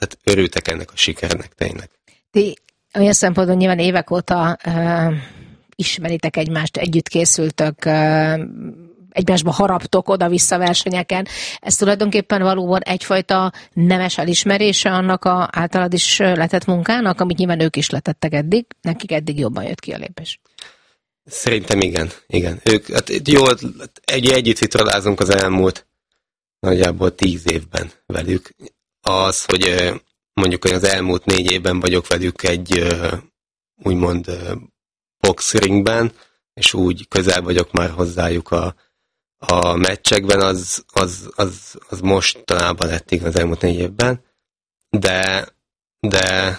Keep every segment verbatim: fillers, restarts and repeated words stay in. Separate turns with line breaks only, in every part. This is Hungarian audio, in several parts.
tehát örültek ennek a sikernek tényleg.
Ti olyan szempontból nyilván évek óta uh, ismeritek egymást, együtt készültök, uh, egymásba haraptok oda-vissza versenyeken. Ez tulajdonképpen valóban egyfajta nemes elismerése annak a általad is letett munkának, amit nyilván ők is letettek eddig, nekik eddig jobban jött ki a lépés.
Szerintem igen, igen. Ők, hát jó, egy, együtt vitorlázunk az elmúlt nagyjából tíz évben velük. Az, hogy mondjuk az elmúlt négy évben vagyok velük egy úgymond boxringben, és úgy közel vagyok már hozzájuk a, a meccsekben, az, az, az, az mostanában lett az elmúlt négy évben, de, de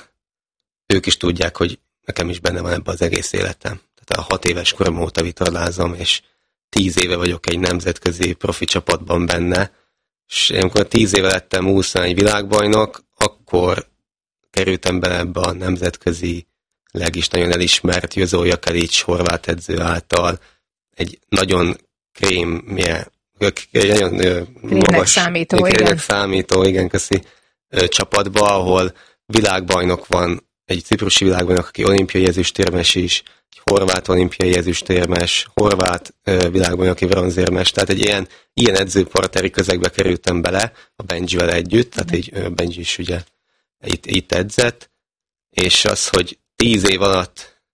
ők is tudják, hogy nekem is benne van ebben az egész életem. Tehát a hat éves korom óta vitorlázom, és tíz éve vagyok egy nemzetközi profi csapatban benne, és amikor tíz éve lettem huszonegy világbajnok, akkor kerültem bele ebbe a nemzetközi, is nagyon elismert Jozó Jakelics horvát edző által egy nagyon krémje, nagyon magas,
számító,
krémnek
igen.
számító, igen, köszi, csapatba, ahol világbajnok van, egy ciprusi világbajnok, aki olimpiai ezüstérmes is, egy horvát olimpiai ezüstérmes, horvát világbajnok, aki bronzérmes, tehát egy ilyen, ilyen edzőpartneri közegbe kerültem bele a Benjivel együtt, tehát így Benji is ugye itt, itt edzett, és az, hogy tíz év alatt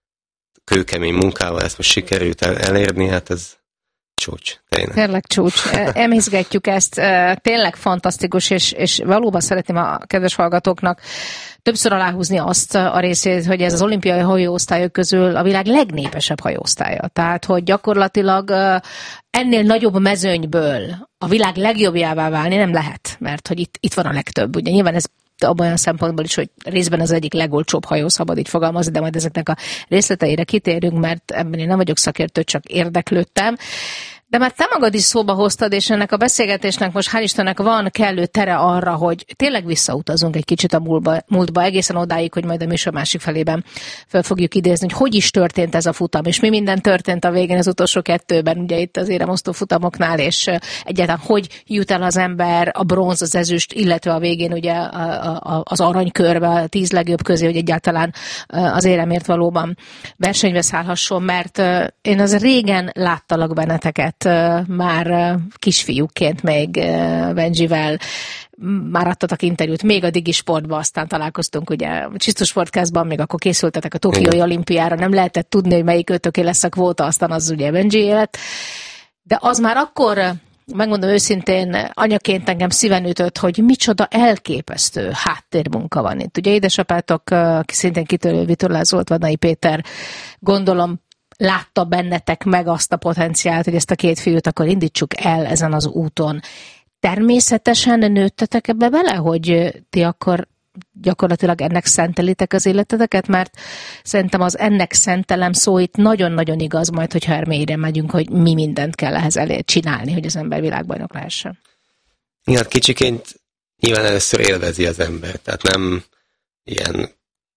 kőkemény munkával ezt most sikerült el, elérni, hát ez csúcs, tényleg.
Tényleg csúcs. Emészgetjük ezt, tényleg fantasztikus, és, és valóban szeretném a kedves hallgatóknak többször aláhúzni azt a részét, hogy ez az olimpiai hajóosztályok közül a világ legnépesebb hajóosztálya. Tehát, hogy gyakorlatilag ennél nagyobb mezőnyből a világ legjobbjává válni nem lehet, mert hogy itt, itt van a legtöbb. Ugye nyilván ez abban olyan szempontból is, hogy részben az egyik legolcsóbb hajó, szabad így fogalmazni, de majd ezeknek a részleteire kitérünk, mert ebben én nem vagyok szakértő, csak érdeklődtem. De már te magad is szóba hoztad, és ennek a beszélgetésnek most hál' Istennek van kellő tere arra, hogy tényleg visszautazunk egy kicsit a múltba, múltba egészen odáig, hogy majd a műsor másik felében fel fogjuk idézni, hogy hogy is történt ez a futam, és mi minden történt a végén az utolsó kettőben, ugye itt az éremosztó futamoknál, és egyáltalán hogy jut el az ember a bronz, az ezüst, illetve a végén ugye az aranykörbe, a tíz legjobb közé, hogy egyáltalán az éremért valóban versenybe szállhasson, mert én az régen láttalak benneteket már kisfiúként még Benjivel, már adtatok interjút, még a Digisportban, aztán találkoztunk ugye a Csisztus Podcastban, még akkor készültetek a Tokiói olimpiára, nem lehetett tudni, hogy melyik ötöké lesz a kvóta, aztán az ugye Benji élet. De az már akkor, megmondom őszintén, anyaként engem szíven ütött, hogy micsoda elképesztő háttérmunka van itt. Ugye édesapátok, aki szintén kitörő vitorlázolt, Vadnai Péter, gondolom, látta bennetek meg azt a potenciált, hogy ezt a két fiút akkor indítsuk el ezen az úton. Természetesen nőttetek ebbe bele, hogy ti akkor gyakorlatilag ennek szentelitek az életeteket, mert szerintem az ennek szentelem szó itt nagyon-nagyon igaz majd, hogyha ermélyre megyünk, hogy mi mindent kell ehhez elé csinálni, hogy az ember világbajnok lehessen.
Igen, kicsiként nyilván először élvezi az ember, tehát nem ilyen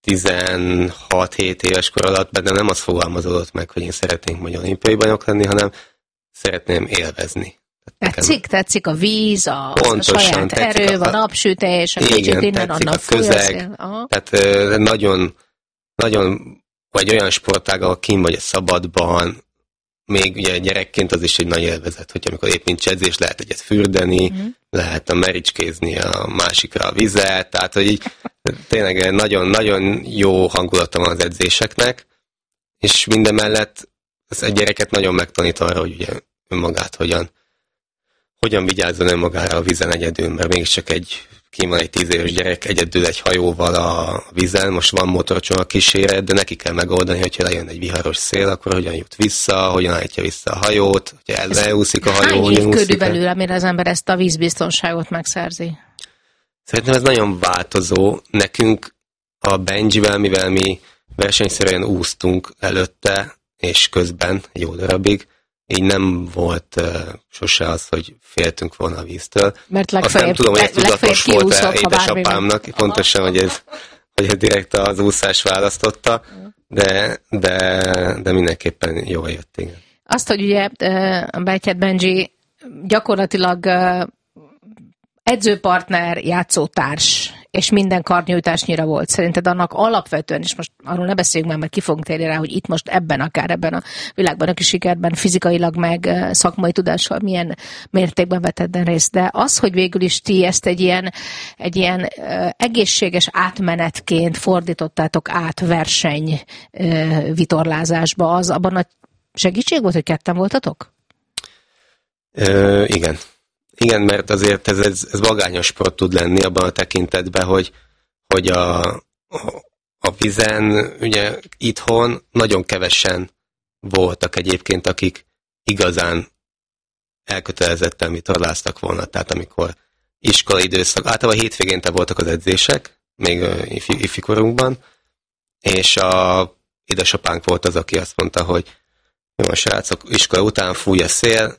tizenhat-hét éves kor alatt bennem nem az fogalmazódott meg, hogy én szeretnénk majd olimpiai bajnok lenni, hanem szeretném élvezni.
Tetszik, tetszik a víz, a,
Pontosan,
a saját erő, a, a napsütés, a kicsit innen, annak
a közeg. Tehát nagyon, nagyon, vagy olyan sportág, ahol kint vagy a szabadban, még ugye gyerekként az is egy nagy élvezet, hogy amikor épp nincs edzés, lehet egyet fürdeni, mm. lehet a mericskézni a másikra a vizet, tehát hogy így tényleg nagyon-nagyon jó hangulata van az edzéseknek, és mindemellett az egy gyereket nagyon megtanít arra, hogy ugye önmagát hogyan, hogyan vigyázzon önmagára a vízen egyedül, mert mégiscsak egy kín van egy tíz éves gyerek egyedül egy hajóval a vízen, most van motorcsónak kíséret, de neki kell megoldani, hogyha lejön egy viharos szél, akkor hogyan jut vissza, hogyan állítja vissza a hajót, hogyha elúszik a hajó,
hogyan úszik. Hány év körülbelül, amire az ember ezt a vízbiztonságot megszerzi?
Szerintem ez nagyon változó. Nekünk a Benjivel, mivel mi versenyszerűen úsztunk előtte, és közben jó darabig, így nem volt uh, sose az, hogy féltünk volna a víztől.
Mert
azt nem tudom, hogy ez tudatos volt-e édesapámnak, pontosan, hogy ez, hogy ez direkt az úszás választotta, de, de, de mindenképpen jól jött, igen.
Azt, hogy ugye a Bátyád Benji gyakorlatilag edzőpartner, játszótárs és minden karnyújtásnyira volt. Szerinted annak alapvetően, és most arról ne beszéljünk már, mert ki fogunk térni rá, hogy itt most ebben, akár ebben a világban, aki sikerben fizikailag meg szakmai tudással milyen mértékben vetett részt. De az, hogy végül is ti ezt egy ilyen, egy ilyen egészséges átmenetként fordítottátok át verseny vitorlázásba, az abban a segítség volt, hogy ketten voltatok?
Ö, igen. Igen, mert azért ez, ez, ez magányos sport tud lenni abban a tekintetben, hogy, hogy a, a, a vízen, ugye itthon nagyon kevesen voltak egyébként, akik igazán elkötelezetten vitorláztak volna. Tehát amikor iskolai időszak, általában hétvégénte voltak az edzések, még ifi, ifikorunkban, és a édesapánk volt az, aki azt mondta, hogy a srácok, iskola után fúj a szél,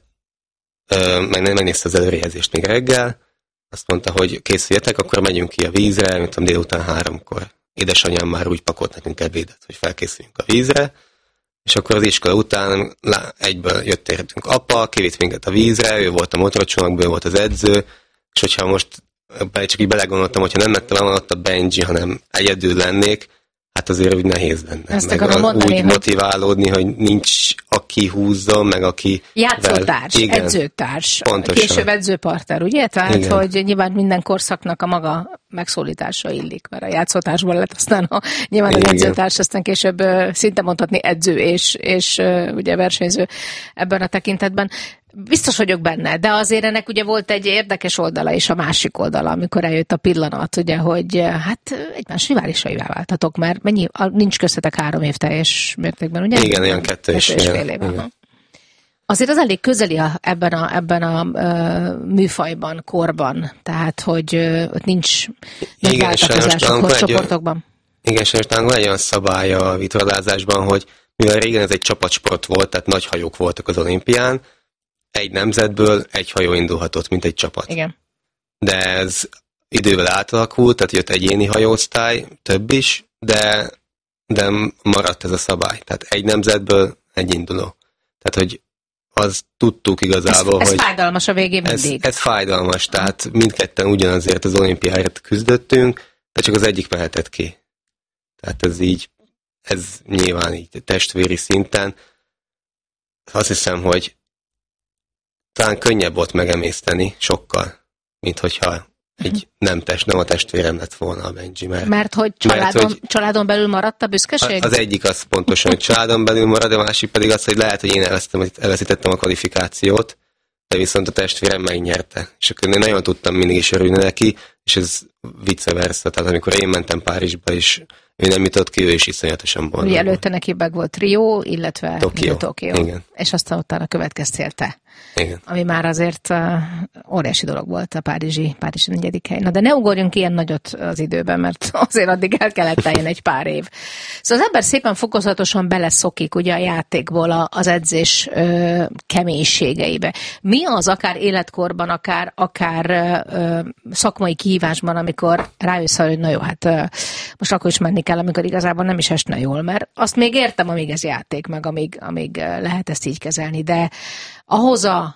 meg megnézte az előrejelzést még reggel, azt mondta, hogy készüljetek, akkor megyünk ki a vízre, mint tudom, délután háromkor. Édesanyám már úgy pakolt nekünk ebédet, hogy felkészüljünk a vízre, és akkor az iskola után egyből jött értünk apa, kivitt minket a vízre, ő volt a motorcsónakban, ő volt az edző, és hogyha most csak így belegondoltam, hogyha nem lett volna ott a Benji, hanem egyedül lennék, hát azért úgy nehéz lenne.
Ezt
meg
akarom mondani,
úgy
hogy...
motiválódni, hogy nincs aki húzzon, meg aki...
Játszótárs, igen, edzőtárs,
pontosan.
Később edzőpartner, ugye? Tehát,
igen.
hogy nyilván minden korszaknak a maga megszólítása illik, mert a játszótársból lett aztán a, nyilván igen. Az edzőtárs, aztán később szinte mondhatni edző és, és ugye versenyző ebben a tekintetben. Biztos vagyok benne, de azért ennek ugye volt egy érdekes oldala és a másik oldala, amikor eljött a pillanat, ugye, hogy hát egymás riválisaivá váltatok, mert mennyi, nincs köztetek három év teljes mértékben, ugye?
Igen, olyan kettő és fél év.
Azért az elég közeli a, ebben a, ebben a uh, műfajban, korban, tehát, hogy uh, ott nincs nagy váltakozások csoportokban.
Igen, sajnos talán van egy olyan szabály a vitorlázásban, hogy mivel régen ez egy csapatsport volt, tehát nagy hajók voltak az olimpián, egy nemzetből egy hajó indulhatott, mint egy csapat.
Igen.
De ez idővel átalakult, tehát jött egyéni hajóosztály, több is, de, de maradt ez a szabály. Tehát egy nemzetből egy induló. Tehát, hogy azt tudtuk igazából,
ez, ez
hogy...
Ez fájdalmas a végén mindig.
Ez, ez fájdalmas, tehát mindketten ugyanazért az olimpiáért küzdöttünk, de csak az egyik mehetett ki. Tehát ez így, ez nyilván így testvéri szinten. Azt hiszem, hogy talán könnyebb volt megemészteni sokkal, mint hogyha egy nem, test, nem a testvérem lett volna a Benji. Mert,
mert hogy családon,
mert, hogy
családon belül maradt a büszkeség?
Az egyik az pontosan, hogy családon belül marad, a másik pedig az, hogy lehet, hogy én elveszítettem a kvalifikációt, de viszont a testvérem megnyerte. És akkor én nagyon tudtam mindig is örülni neki, és ez vice versa. Tehát amikor én mentem Párizsba, és ő nem jutott ki, ő is iszonyatosan boldog.
Ugye előtte neki meg volt Rio, illetve
Tokió.
Tokió.
Igen.
És aztán utána következtél te.
Igen.
Ami már azért uh, óriási dolog volt a párizsi, párizsi negyedik hely. Na de ne ugorjunk ilyen nagyot az időben, mert azért addig el kellett teljen egy pár év. Szóval az ember szépen fokozatosan beleszokik ugye a játékból az edzés uh, keménységeibe. Mi az akár életkorban, akár, akár uh, szakmai kihívásban, amikor rájössz, hogy na jó, hát uh, most akkor is menni kell, amikor igazából nem is esne jól, mert azt még értem, amíg ez játék, meg amíg, amíg lehet ezt így kezelni, de ahhoz a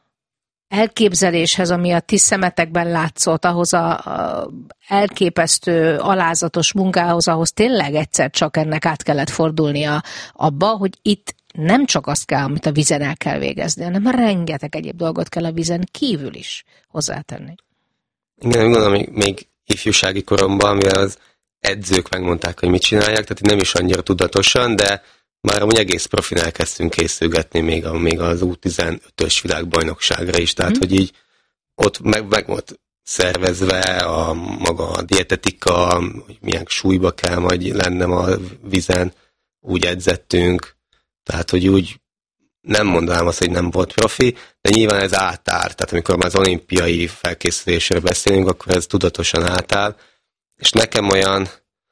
elképzeléshez, ami a ti szemetekben látszott, ahhoz a, a elképesztő, alázatos munkához, ahhoz tényleg egyszer csak ennek át kellett fordulnia abba, hogy itt nem csak azt kell, amit a vízen el kell végezni, hanem rengeteg egyéb dolgot kell a vízen kívül is hozzátenni.
Igen, gondolom, még, még ifjúsági koromban, mivel az edzők megmondták, hogy mit csinálják, tehát nem is annyira tudatosan, de már amúgy egész profin elkezdtünk készülgetni még, a, még az U tizenötös világbajnokságra is, tehát mm. hogy így ott meg, meg volt szervezve a maga a dietetika, hogy milyen súlyba kell majd lennem a vízen, úgy edzettünk, tehát hogy úgy nem mondanám azt, hogy nem volt profi, de nyilván ez átáll, tehát amikor már az olimpiai felkészülésről beszélünk, akkor ez tudatosan átáll, és nekem olyan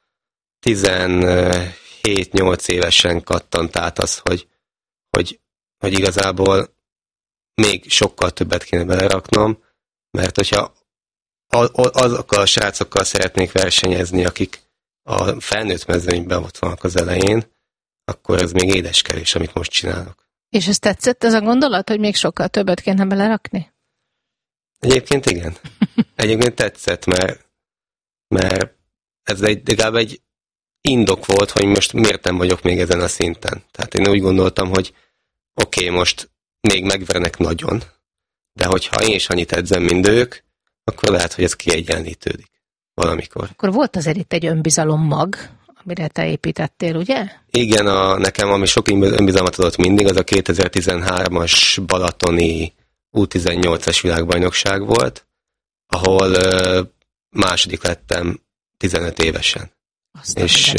tizenhét-nyolc évesen kattant át az, hogy, hogy, hogy igazából még sokkal többet kéne beleraknom, mert hogyha azokkal a srácokkal szeretnék versenyezni, akik a felnőtt mezőnyben ott vannak az elején, akkor ez még édeskevés, amit most csinálok.
És ez tetszett ez a gondolat, hogy még sokkal többet kéne belerakni?
Egyébként igen. Egyébként tetszett, mert mert ez egy, legalább egy indok volt, hogy most miért nem vagyok még ezen a szinten. Tehát én úgy gondoltam, hogy oké, okay, most még megvernek nagyon, de hogyha én is annyit edzem, mint ők, akkor lehet, hogy ez kiegyenlítődik valamikor.
Akkor volt azért itt egy önbizalom mag, amire te építettél, ugye?
Igen, a, nekem ami sok önbizalmat adott mindig, az a kétezer-tizenhármas balatoni U tizennyolcas világbajnokság volt, ahol uh, második lettem tizenöt évesen. Aztán és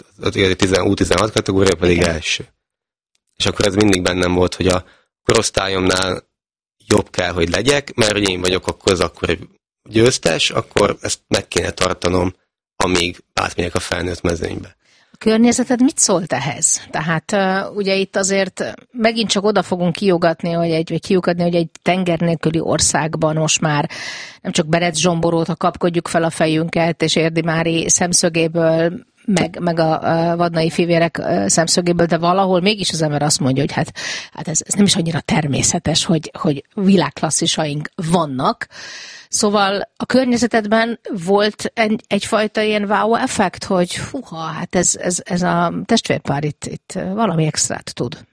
uh, U tizenhat kategória pedig igen. első. És akkor ez mindig bennem volt, hogy a korosztályomnál jobb kell, hogy legyek, mert hogy én vagyok akkor az akkor győztes, akkor ezt meg kéne tartanom, amíg átmegyek a felnőtt mezőnybe.
A környezeted mit szólt ehhez? Tehát uh, ugye itt azért megint csak oda fogunk kiugatni, hogy egy, vagy kiukadni, hogy egy tenger nélküli országban most már nem csak Berec Zsomborót, kapkodjuk fel a fejünket, és Érdi Mári szemszögéből, meg, meg a, a vadnai fivérek szemszögéből, de valahol mégis az ember azt mondja, hogy hát, hát ez, ez nem is annyira természetes, hogy, hogy világklasszisaink vannak. Szóval a környezetedben volt egy, egyfajta ilyen wow effekt, hogy húha, hát ez, ez, ez a testvérpár itt, itt valami extrát tud.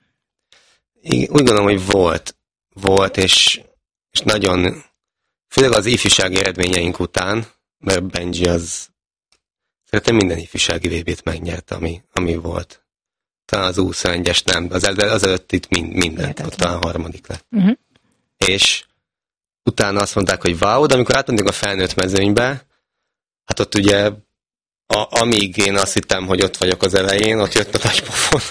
Úgy gondolom, hogy volt. Volt, és, és nagyon, főleg az ifjúsági eredményeink után, mert Benji az szerintem minden ifjúsági vé bét megnyerte, ami, ami volt. Talán az U huszonegyes nem, az, az előtt itt mind, mindent, ott talán harmadik lett. Uh-huh. És utána azt mondták, hogy wow, de amikor átmentünk a felnőtt mezőnybe, hát ott ugye, a, amíg én azt hittem, hogy ott vagyok az elején, ott jött a nagy pofon.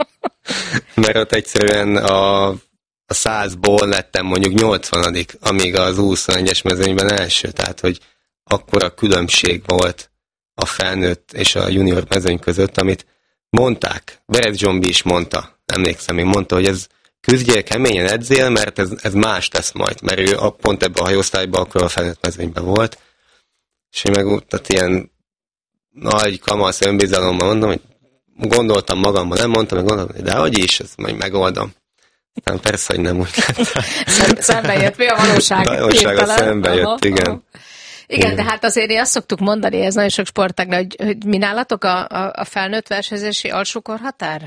Mert ott egyszerűen a, a százból lettem mondjuk nyolcvanadik, amíg az U huszonegyes mezőnyben első. Tehát, hogy akkora különbség volt a felnőtt és a junior mezőny között, amit mondták. Berec Zsombi is mondta, emlékszem, én mondta, hogy ez küzdjél, keményen edzél, mert ez, ez más tesz majd, mert ő pont ebben a hajóosztályban akkor a felnőtt mezőnyben volt, és én meg tehát ilyen nagy kamasz önbizalommal mondom, hogy gondoltam magamban, nem mondtam, meg gondoltam, hogy dehogy is, ezt majd megoldom. Nem, persze, hogy nem úgy lett.
Szembe jött, mi a valóság?
A valóság a szembe jött, aha, igen. Aha.
Igen, de hát azért azt szoktuk mondani, ez nagyon sok sportágnál, hogy, hogy mi nálatok a, a, a felnőtt versenyzési alsókorhatár?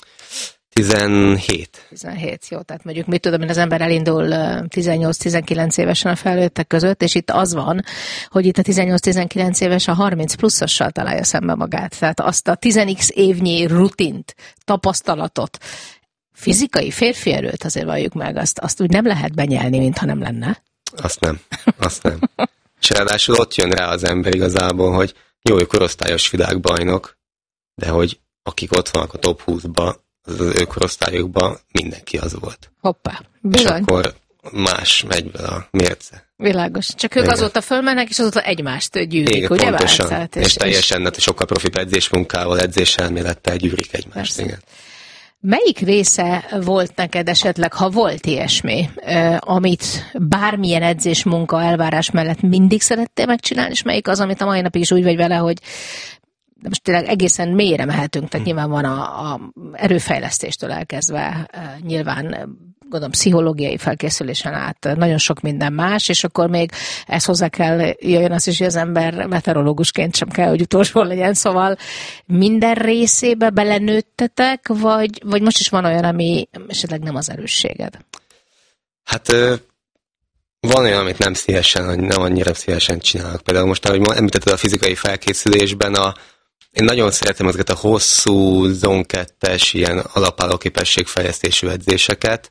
tizenhét.
tizenhét, jó, tehát mondjuk mit tudom én, az ember elindul tizennyolc-tizenkilenc évesen a felnőttek között, és itt az van, hogy itt a tizennyolc-tizenkilenc éves a harminc pluszossal találja szembe magát. Tehát azt a tíz x évnyi rutint, tapasztalatot, fizikai férfi erőt azért valljuk meg, azt, azt úgy nem lehet benyelni, mintha nem lenne.
Azt nem, azt nem. És ráadásul ott jön rá az ember igazából, hogy jó, hogy korosztályos világbajnok, de hogy akik ott vannak a top húszba, az, az ő korosztályokban mindenki az volt.
Hoppá,
bizony. És akkor más megy vele a mérce.
Világos. Csak ők igen. azóta fölmennek, és azóta egymást gyűrik, igen, ugye?
Pontosan. Tehát, és, és teljesen és... sokkal profibb edzésmunkával, edzéselmélettel gyűrik egymást. Igen.
Melyik része volt neked esetleg, ha volt ilyesmi, amit bármilyen edzésmunka elvárás mellett mindig szerettél megcsinálni, és melyik az, amit a mai napig is úgy vagy vele, hogy de most tényleg egészen mélyre mehetünk, tehát nyilván van a, a erőfejlesztéstől elkezdve, nyilván gondolom pszichológiai felkészülésen át, nagyon sok minden más, és akkor még ezt hozzá kell jöjjön az is, hogy az ember meteorológusként sem kell, hogy utolsó legyen, szóval minden részébe belenőttetek, vagy, vagy most is van olyan, ami esetleg nem az erősséged?
Hát van olyan, amit nem szívesen, nem annyira szívesen csinálok. Például most, ahogy említetted a fizikai felkészülésben, a én nagyon szeretem ezeket a hosszú zón kettes ilyen alapálló képességfejlesztésű edzéseket,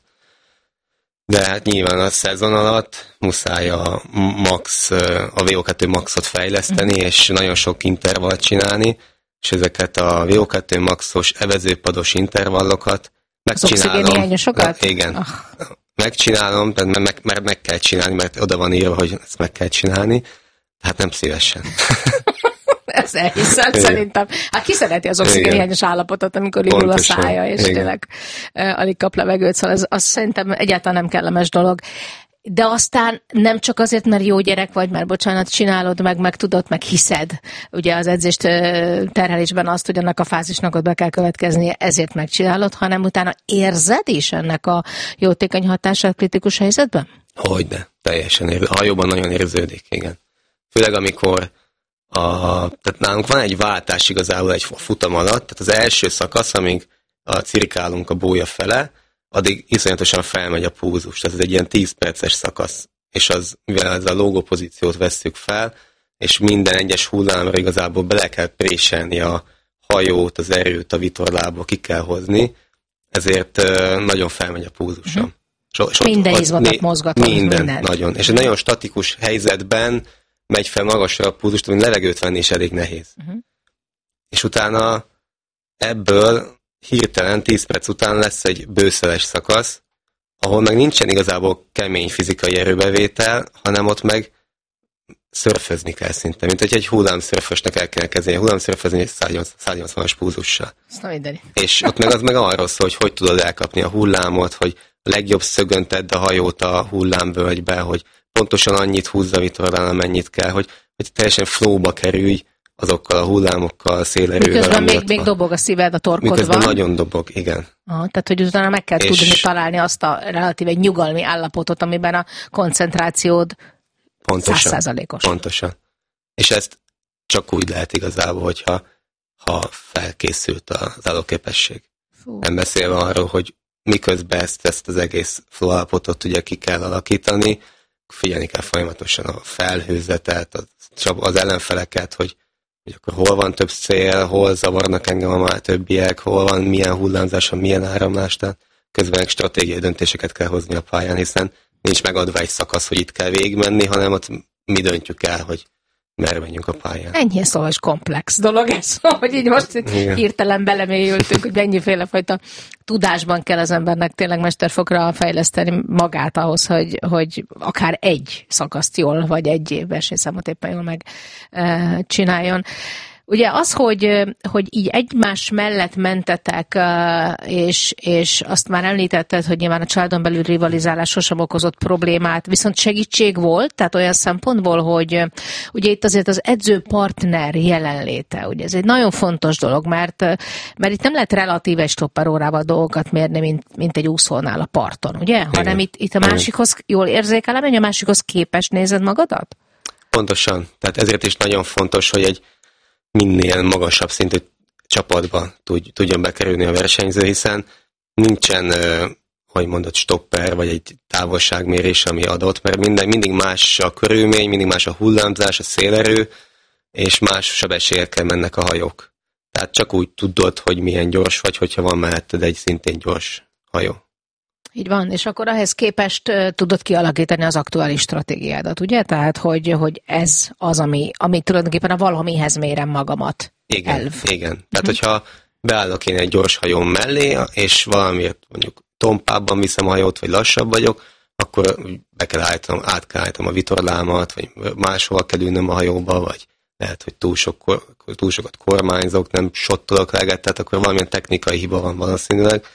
de hát nyilván a szezon alatt muszáj a max, a vé o kettő maxot fejleszteni, és nagyon sok intervallt csinálni, és ezeket a vé o kettő maxos evezőpados intervallokat megcsinálom. Az
oxigénhiányosokat?
Igen. Oh. Megcsinálom, mert meg, meg, meg kell csinálni, mert oda van írva, hogy ezt meg kell csinálni, hát nem szívesen.
Ez elhiszem, szerintem. Hát ki szereti az oxigénhiányos állapotot, amikor indul a szája, és igen. tényleg uh, alig kap levegőt, szóval ez, az szerintem egyáltalán nem kellemes dolog. De aztán nem csak azért, mert jó gyerek vagy, mert bocsánat, csinálod meg, meg tudod, meg hiszed. Ugye az edzést terhelésben azt, hogy annak a fázisnak ott be kell következnie, ezért megcsinálod, hanem utána érzed is ennek a jótékony hatását kritikus helyzetben?
Hogyne, teljesen érződik. A hajóban nagyon érződik, igen. Főleg amikor a, tehát nálunk van egy váltás igazából egy futam alatt, tehát az első szakasz, amíg a cirkálunk a bója fele, addig iszonyatosan felmegy a pulzus, tehát ez egy ilyen tíz perces szakasz, és az, mivel ez a lógó pozíciót vesszük fel, és minden egyes hullámra igazából bele kell préselni a hajót, az erőt, a vitorlába ki kell hozni, ezért nagyon felmegy a pulzusom. Uh-huh. So, so
minden izmatot mozgatod.
Minden, minden, nagyon. És egy nagyon statikus helyzetben megy fel magasra a pulzust, ami levegőt venni is elég nehéz. Uh-huh. És utána ebből hirtelen tíz perc után lesz egy bőszeles szakasz, ahol meg nincsen igazából kemény fizikai erőbevétel, hanem ott meg szörfözni kell szinte, mint hogy egy hullámszörfösnek el kell kezdeni, hullámszörfözni egy száz nyolcvanas pulzussal. És ott meg az meg arról szól, hogy hogy tudod elkapni a hullámot, hogy a legjobb szögön tedd a hajót a hullámvölgybe, hogy pontosan annyit húzza a vitorlán, amennyit kell, hogy, hogy teljesen flowba kerülj azokkal a hullámokkal, szélerővel.
Miközben még, még dobog a szíved a torkodban.
Miközben nagyon dobog, igen.
Ah, tehát, hogy utána meg kell és tudni találni azt a relatíve nyugalmi állapotot, amiben a koncentrációd száz százalékos.
Pontosan. És ezt csak úgy lehet igazából, hogyha ha felkészült az állóképesség. Fú. Nem beszélve arról, hogy miközben ezt, ezt az egész flow állapotot ugye ki kell alakítani, figyelni kell folyamatosan a felhőzetet, az, az ellenfeleket, hogy, hogy akkor hol van több szél, hol zavarnak engem a már többiek, hol van milyen hullámzása, milyen áramlás, tehát közben stratégiai döntéseket kell hozni a pályán, hiszen nincs megadva egy szakasz, hogy itt kell végigmenni, hanem ott mi döntjük el, hogy merre menjünk a pályán.
Ennyi szóval is komplex dolog ez, hogy így most igen. Hirtelen belemélyültünk, hogy mennyiféle fajta tudásban kell az embernek tényleg mesterfokra fejleszteni magát ahhoz, hogy, hogy akár egy szakaszt jól, vagy egy versenyszámot éppen jól meg e, csináljon. Ugye az, hogy, hogy így egymás mellett mentetek, és, és azt már említetted, hogy nyilván a családon belül rivalizálás sosem okozott problémát, viszont segítség volt, tehát olyan szempontból, hogy ugye itt azért az edzőpartner jelenléte, ugye ez egy nagyon fontos dolog, mert, mert itt nem lehet relatíve stopperórával dolgokat mérni, mint, mint egy úszónál a parton, ugye? Igen. Hanem itt, itt a másikhoz jól érzékelem, hogy a másikhoz képes nézed magadat?
Pontosan, tehát ezért is nagyon fontos, hogy egy minél magasabb szintű csapatba tudjon bekerülni a versenyző, hiszen nincsen, hogy mondod, stopper, vagy egy távolságmérés, ami adott, mert minden, mindig más a körülmény, mindig más a hullámzás, a szélerő, és más sebességekkel mennek a hajók. Tehát csak úgy tudod, hogy milyen gyors vagy, hogyha van melletted egy szintén gyors hajó.
Így van, és akkor ehhez képest tudod kialakítani az aktuális stratégiádat, ugye? Tehát, hogy, hogy ez az, ami, ami tulajdonképpen a valamihez mérem magamat.
Igen,
elv.
igen. Tehát, uh-huh. hogyha beállok én egy gyors hajón mellé, és valamiért mondjuk tompábban viszem a hajót, vagy lassabb vagyok, akkor be kell állítanom, át kell állítanom a vitorlámat, vagy máshol kell ülnöm a hajóba, vagy lehet, hogy túl, sok, túl sokat kormányzok, nem sottolok leget, tehát akkor valamilyen technikai hiba van valószínűleg,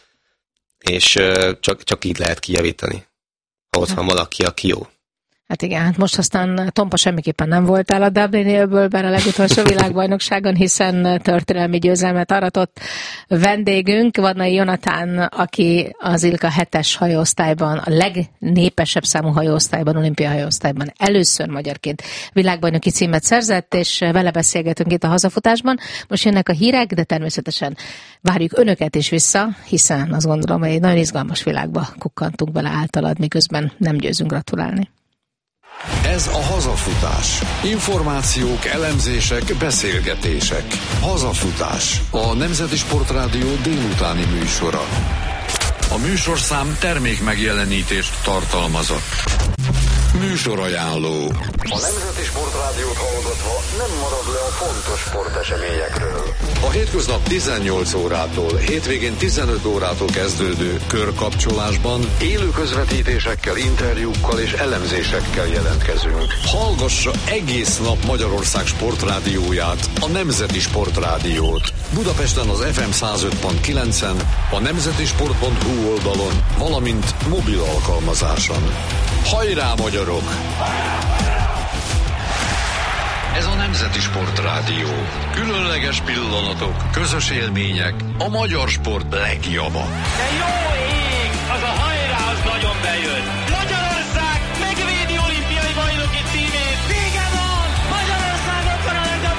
és csak, csak így lehet kijavítani, ha ott van valaki, aki jó.
Hát igen, hát most aztán tompa semmiképpen nem voltál a Dublini öbölben a legutolsó világbajnokságon, hiszen történelmi győzelmet aratott vendégünk, Vadnai Jonatán, aki az Ilka hetes hajóosztályban, a legnépesebb számú hajóosztályban, olimpia hajóosztályban először magyarként világbajnoki címet szerzett, és vele beszélgetünk itt a hazafutásban. Most jönnek a hírek, de természetesen várjuk önöket is vissza, hiszen azt gondolom, hogy egy nagyon izgalmas világba kukkantunk bele általad, miközben nem győzünk gratulálni.
Ez a Hazafutás. Információk, elemzések, beszélgetések. Hazafutás. A Nemzeti Sportrádió délutáni műsora. A műsorszám termék megjelenítést tartalmazott. Műsorajánló. A Nemzeti Sportrádiót hallgatva nem marad le a fontos sporteseményekről. A hétköznap tizennyolc órától, hétvégén tizenöt órától kezdődő körkapcsolásban élő közvetítésekkel, interjúkkal és elemzésekkel jelentkezünk. Hallgassa egész nap Magyarország sportrádióját, a Nemzeti Sportrádiót. Budapesten az ef em száz öt pont kilencen, a nemzetisport pont hu oldalon, valamint mobil alkalmazáson. Hajrá, magyarok! Ez a Nemzeti Sportrádió. Különleges pillanatok, közös élmények, a magyar sport legjava.
De jó ég! Az a hajrá, az nagyon bejön! Magyarország megvédi olimpiai bajnoki címét! Vége van! Magyarország ott van a legjobb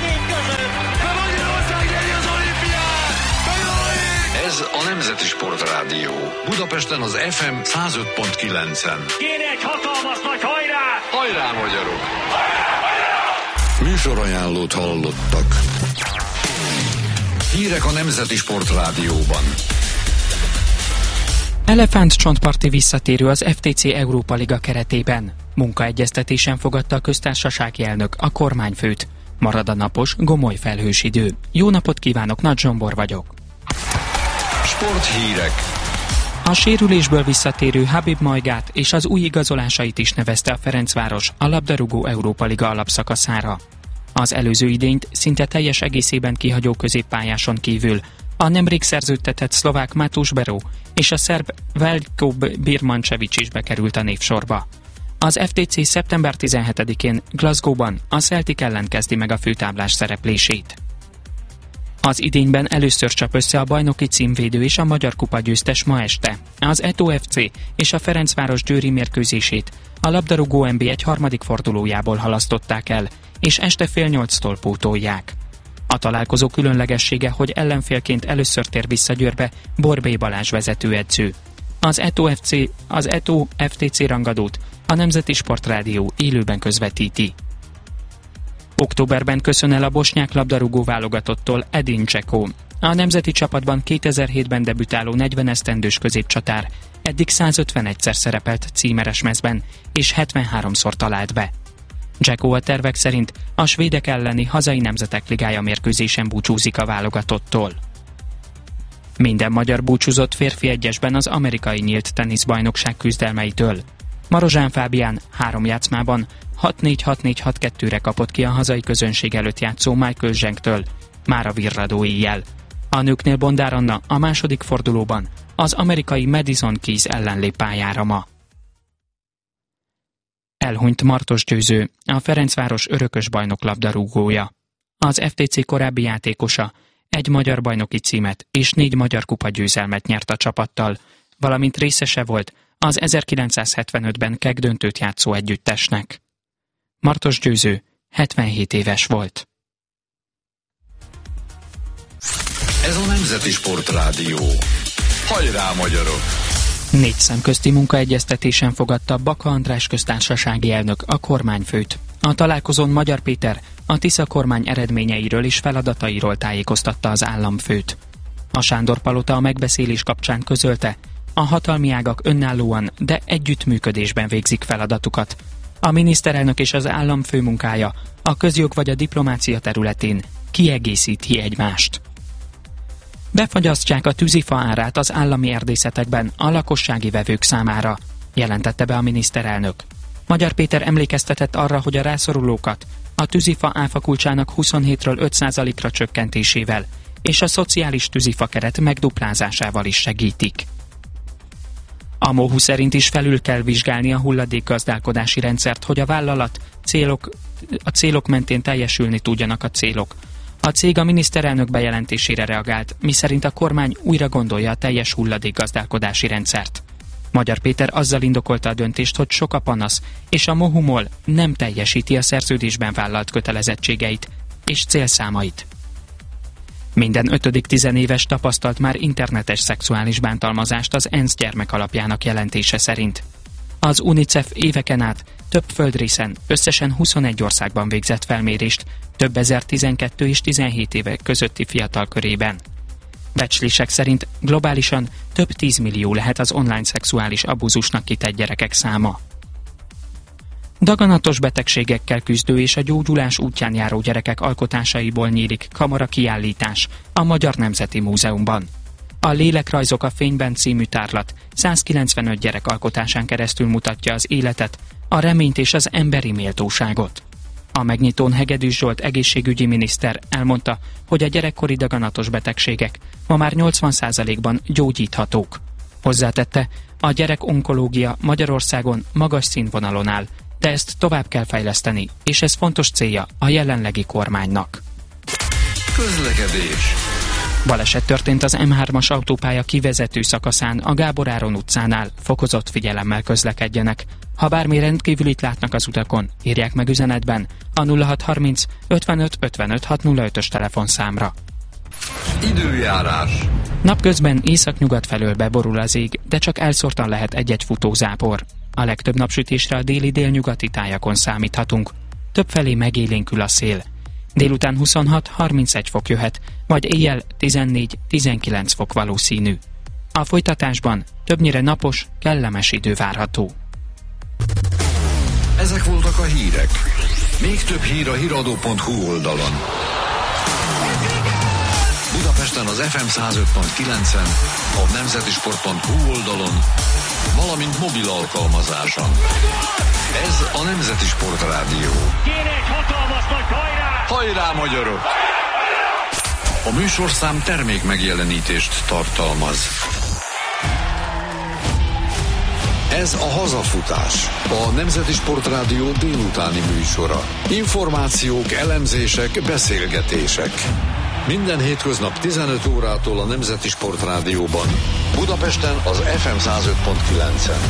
a Nemzeti Sportrádió. Budapesten az ef em száz öt pont kilencen.
Kéne egy hatalmas nagy hajrá!
Hajrá, magyarok! Műsorajánlót hallottak. Hírek a Nemzeti Sportrádióban.
Elefántcsontparti visszatérő az ef té cé Európa Liga keretében. Munkaegyeztetésen fogadta a köztársasági elnök a kormányfőt. Marad a napos, gomoly felhős idő. Jó napot kívánok, Nagy Zsombor vagyok.
Sporthírek.
A sérülésből visszatérő Habib Majgát és az új igazolásait is nevezte a Ferencváros a labdarúgó Európa Liga alapszakaszára. Az előző idényt szinte teljes egészében kihagyó középpályáson kívül a nemrég szerződtetett szlovák Matús Beró és a szerb Veljko Birmančević is bekerült a névsorba. Az ef té cé szeptember tizenhetedikén Glasgow-ban a Celtic ellen kezdi meg a főtáblás szereplését. Az idényben először csap össze a bajnoki címvédő és a Magyar Kupa győztes ma este. Az Eto ef cé és a Ferencváros győri mérkőzését a labdarúgó en bé egy harmadik fordulójából halasztották el, és este fél nyolctól pótolják. A találkozó különlegessége, hogy ellenfélként először tér vissza Győrbe Borbély Balázs vezetőedző. Az Eto ef cé, az Eto ef té cé rangadót a Nemzeti Sportrádió élőben közvetíti. Októberben köszön el a bosnyák labdarúgó válogatottól Edin Dzeko. A nemzeti csapatban kétezer-hétben debütáló negyven esztendős középcsatár eddig százötvenegyszer szerepelt címeres mezben, és hetvenháromszor talált be. Dzeko a tervek szerint a svédek elleni hazai nemzetek ligája mérkőzésen búcsúzik a válogatottól. Minden magyar búcsúzott férfi egyesben az amerikai nyílt teniszbajnokság küzdelmeitől. Marozsán Fábián három játszmában hat négy hat négy hat kettőre kapott ki a hazai közönség előtt játszó Michael Zsengtől, már a virradó éjjel. A nőknél Bondár Anna a második fordulóban az amerikai Madison Keys ellen lép pályára ma. Elhunyt Martos Győző, a Ferencváros örökös bajnok labdarúgója. Az ef té cé korábbi játékosa egy magyar bajnoki címet és négy magyar kupa győzelmet nyert a csapattal, valamint részese volt az ezerkilencszázhetvenötben keg döntőt játszó együttesnek. Martos Győző hetvenhét éves volt.
Ez a Nemzeti Sportrádió. Hajrá, magyarok!
Négy szemközti munkaegyeztetésen fogadta Baka András köztársasági elnök a kormányfőt. A találkozón Magyar Péter a Tisza kormány eredményeiről és feladatairól tájékoztatta az államfőt. A Sándor Palota a megbeszélés kapcsán közölte, a hatalmi ágak önállóan, de együttműködésben végzik feladatukat. A miniszterelnök és az államfő munkája a közjog vagy a diplomácia területén kiegészíti egymást. Befagyasztják a tűzifa árát az állami erdészetekben a lakossági vevők számára, jelentette be a miniszterelnök. Magyar Péter emlékeztetett arra, hogy a rászorulókat a tűzifa áfakulcsának huszonhétről öt százalékra csökkentésével és a szociális tűzifa keret megduplázásával is segítik. A MOHU szerint is felül kell vizsgálni a hulladékgazdálkodási rendszert, hogy a vállalat célok, a célok mentén teljesülni tudjanak a célok. A cég a miniszterelnök bejelentésére reagált, miszerint a kormány újra gondolja a teljes hulladékgazdálkodási rendszert. Magyar Péter azzal indokolta a döntést, hogy sok a panasz, és a MOHU-MOL nem teljesíti a szerződésben vállalt kötelezettségeit és célszámait. Minden ötödik tizenéves tapasztalt már internetes szexuális bántalmazást az ENSZ gyermekalapjának jelentése szerint. Az UNICEF éveken át több földrészen, összesen huszonegy országban végzett felmérést, több ezer tizenkettő és tizenhét éve közötti fiatal körében. Becslések szerint globálisan több tízmillió lehet az online szexuális abúzusnak kitett gyerekek száma. Daganatos betegségekkel küzdő és a gyógyulás útján járó gyerekek alkotásaiból nyílik kamara kiállítás a Magyar Nemzeti Múzeumban. A Lélekrajzok a fényben című tárlat százkilencvenöt gyerek alkotásán keresztül mutatja az életet, a reményt és az emberi méltóságot. A megnyitón Hegedűs Zsolt egészségügyi miniszter elmondta, hogy a gyerekkori daganatos betegségek ma már nyolcvan százalékban gyógyíthatók. Hozzátette, a gyerek onkológia Magyarországon magas színvonalon áll, de ezt tovább kell fejleszteni, és ez fontos célja a jelenlegi kormánynak.
Közlekedés.
Baleset történt az M hármas autópálya kivezető szakaszán a Gábor Áron utcánál, fokozott figyelemmel közlekedjenek. Ha bármi rendkívülit látnak az utakon, írják meg üzenetben a nulla hat harminc ötvenöt ötvenöt hatszázötös telefonszámra.
Időjárás.
Napközben északnyugat felől beborul az ég, de csak elszórtan lehet egy-egy futózápor. A legtöbb napsütésre a déli délnyugati tájakon számíthatunk. Többfelé megélénkül a szél. Délután huszonhat-harmincegy fok jöhet, majd éjjel tizennégy-tizenkilenc fok valószínű. A folytatásban többnyire napos, kellemes idő várható.
Ezek voltak a hírek. Még több hír a híradó pont hu oldalon. Budapesten az ef em száz öt pont kilencen, a nemzetisport pont hu oldalon, valamint mobil alkalmazáson. Ez a Nemzeti Sport Rádió.
Kéne egy hatalmas nagy hajrá!
Hajrá, magyarok! A műsorszám termék megjelenítést tartalmaz. Ez a Hazafutás, a Nemzeti Sport Rádió délutáni műsora. Információk, elemzések, beszélgetések. Minden hétköznap tizenöt órától a Nemzeti Sport Rádióban. Budapesten az ef em száz öt pont kilencen.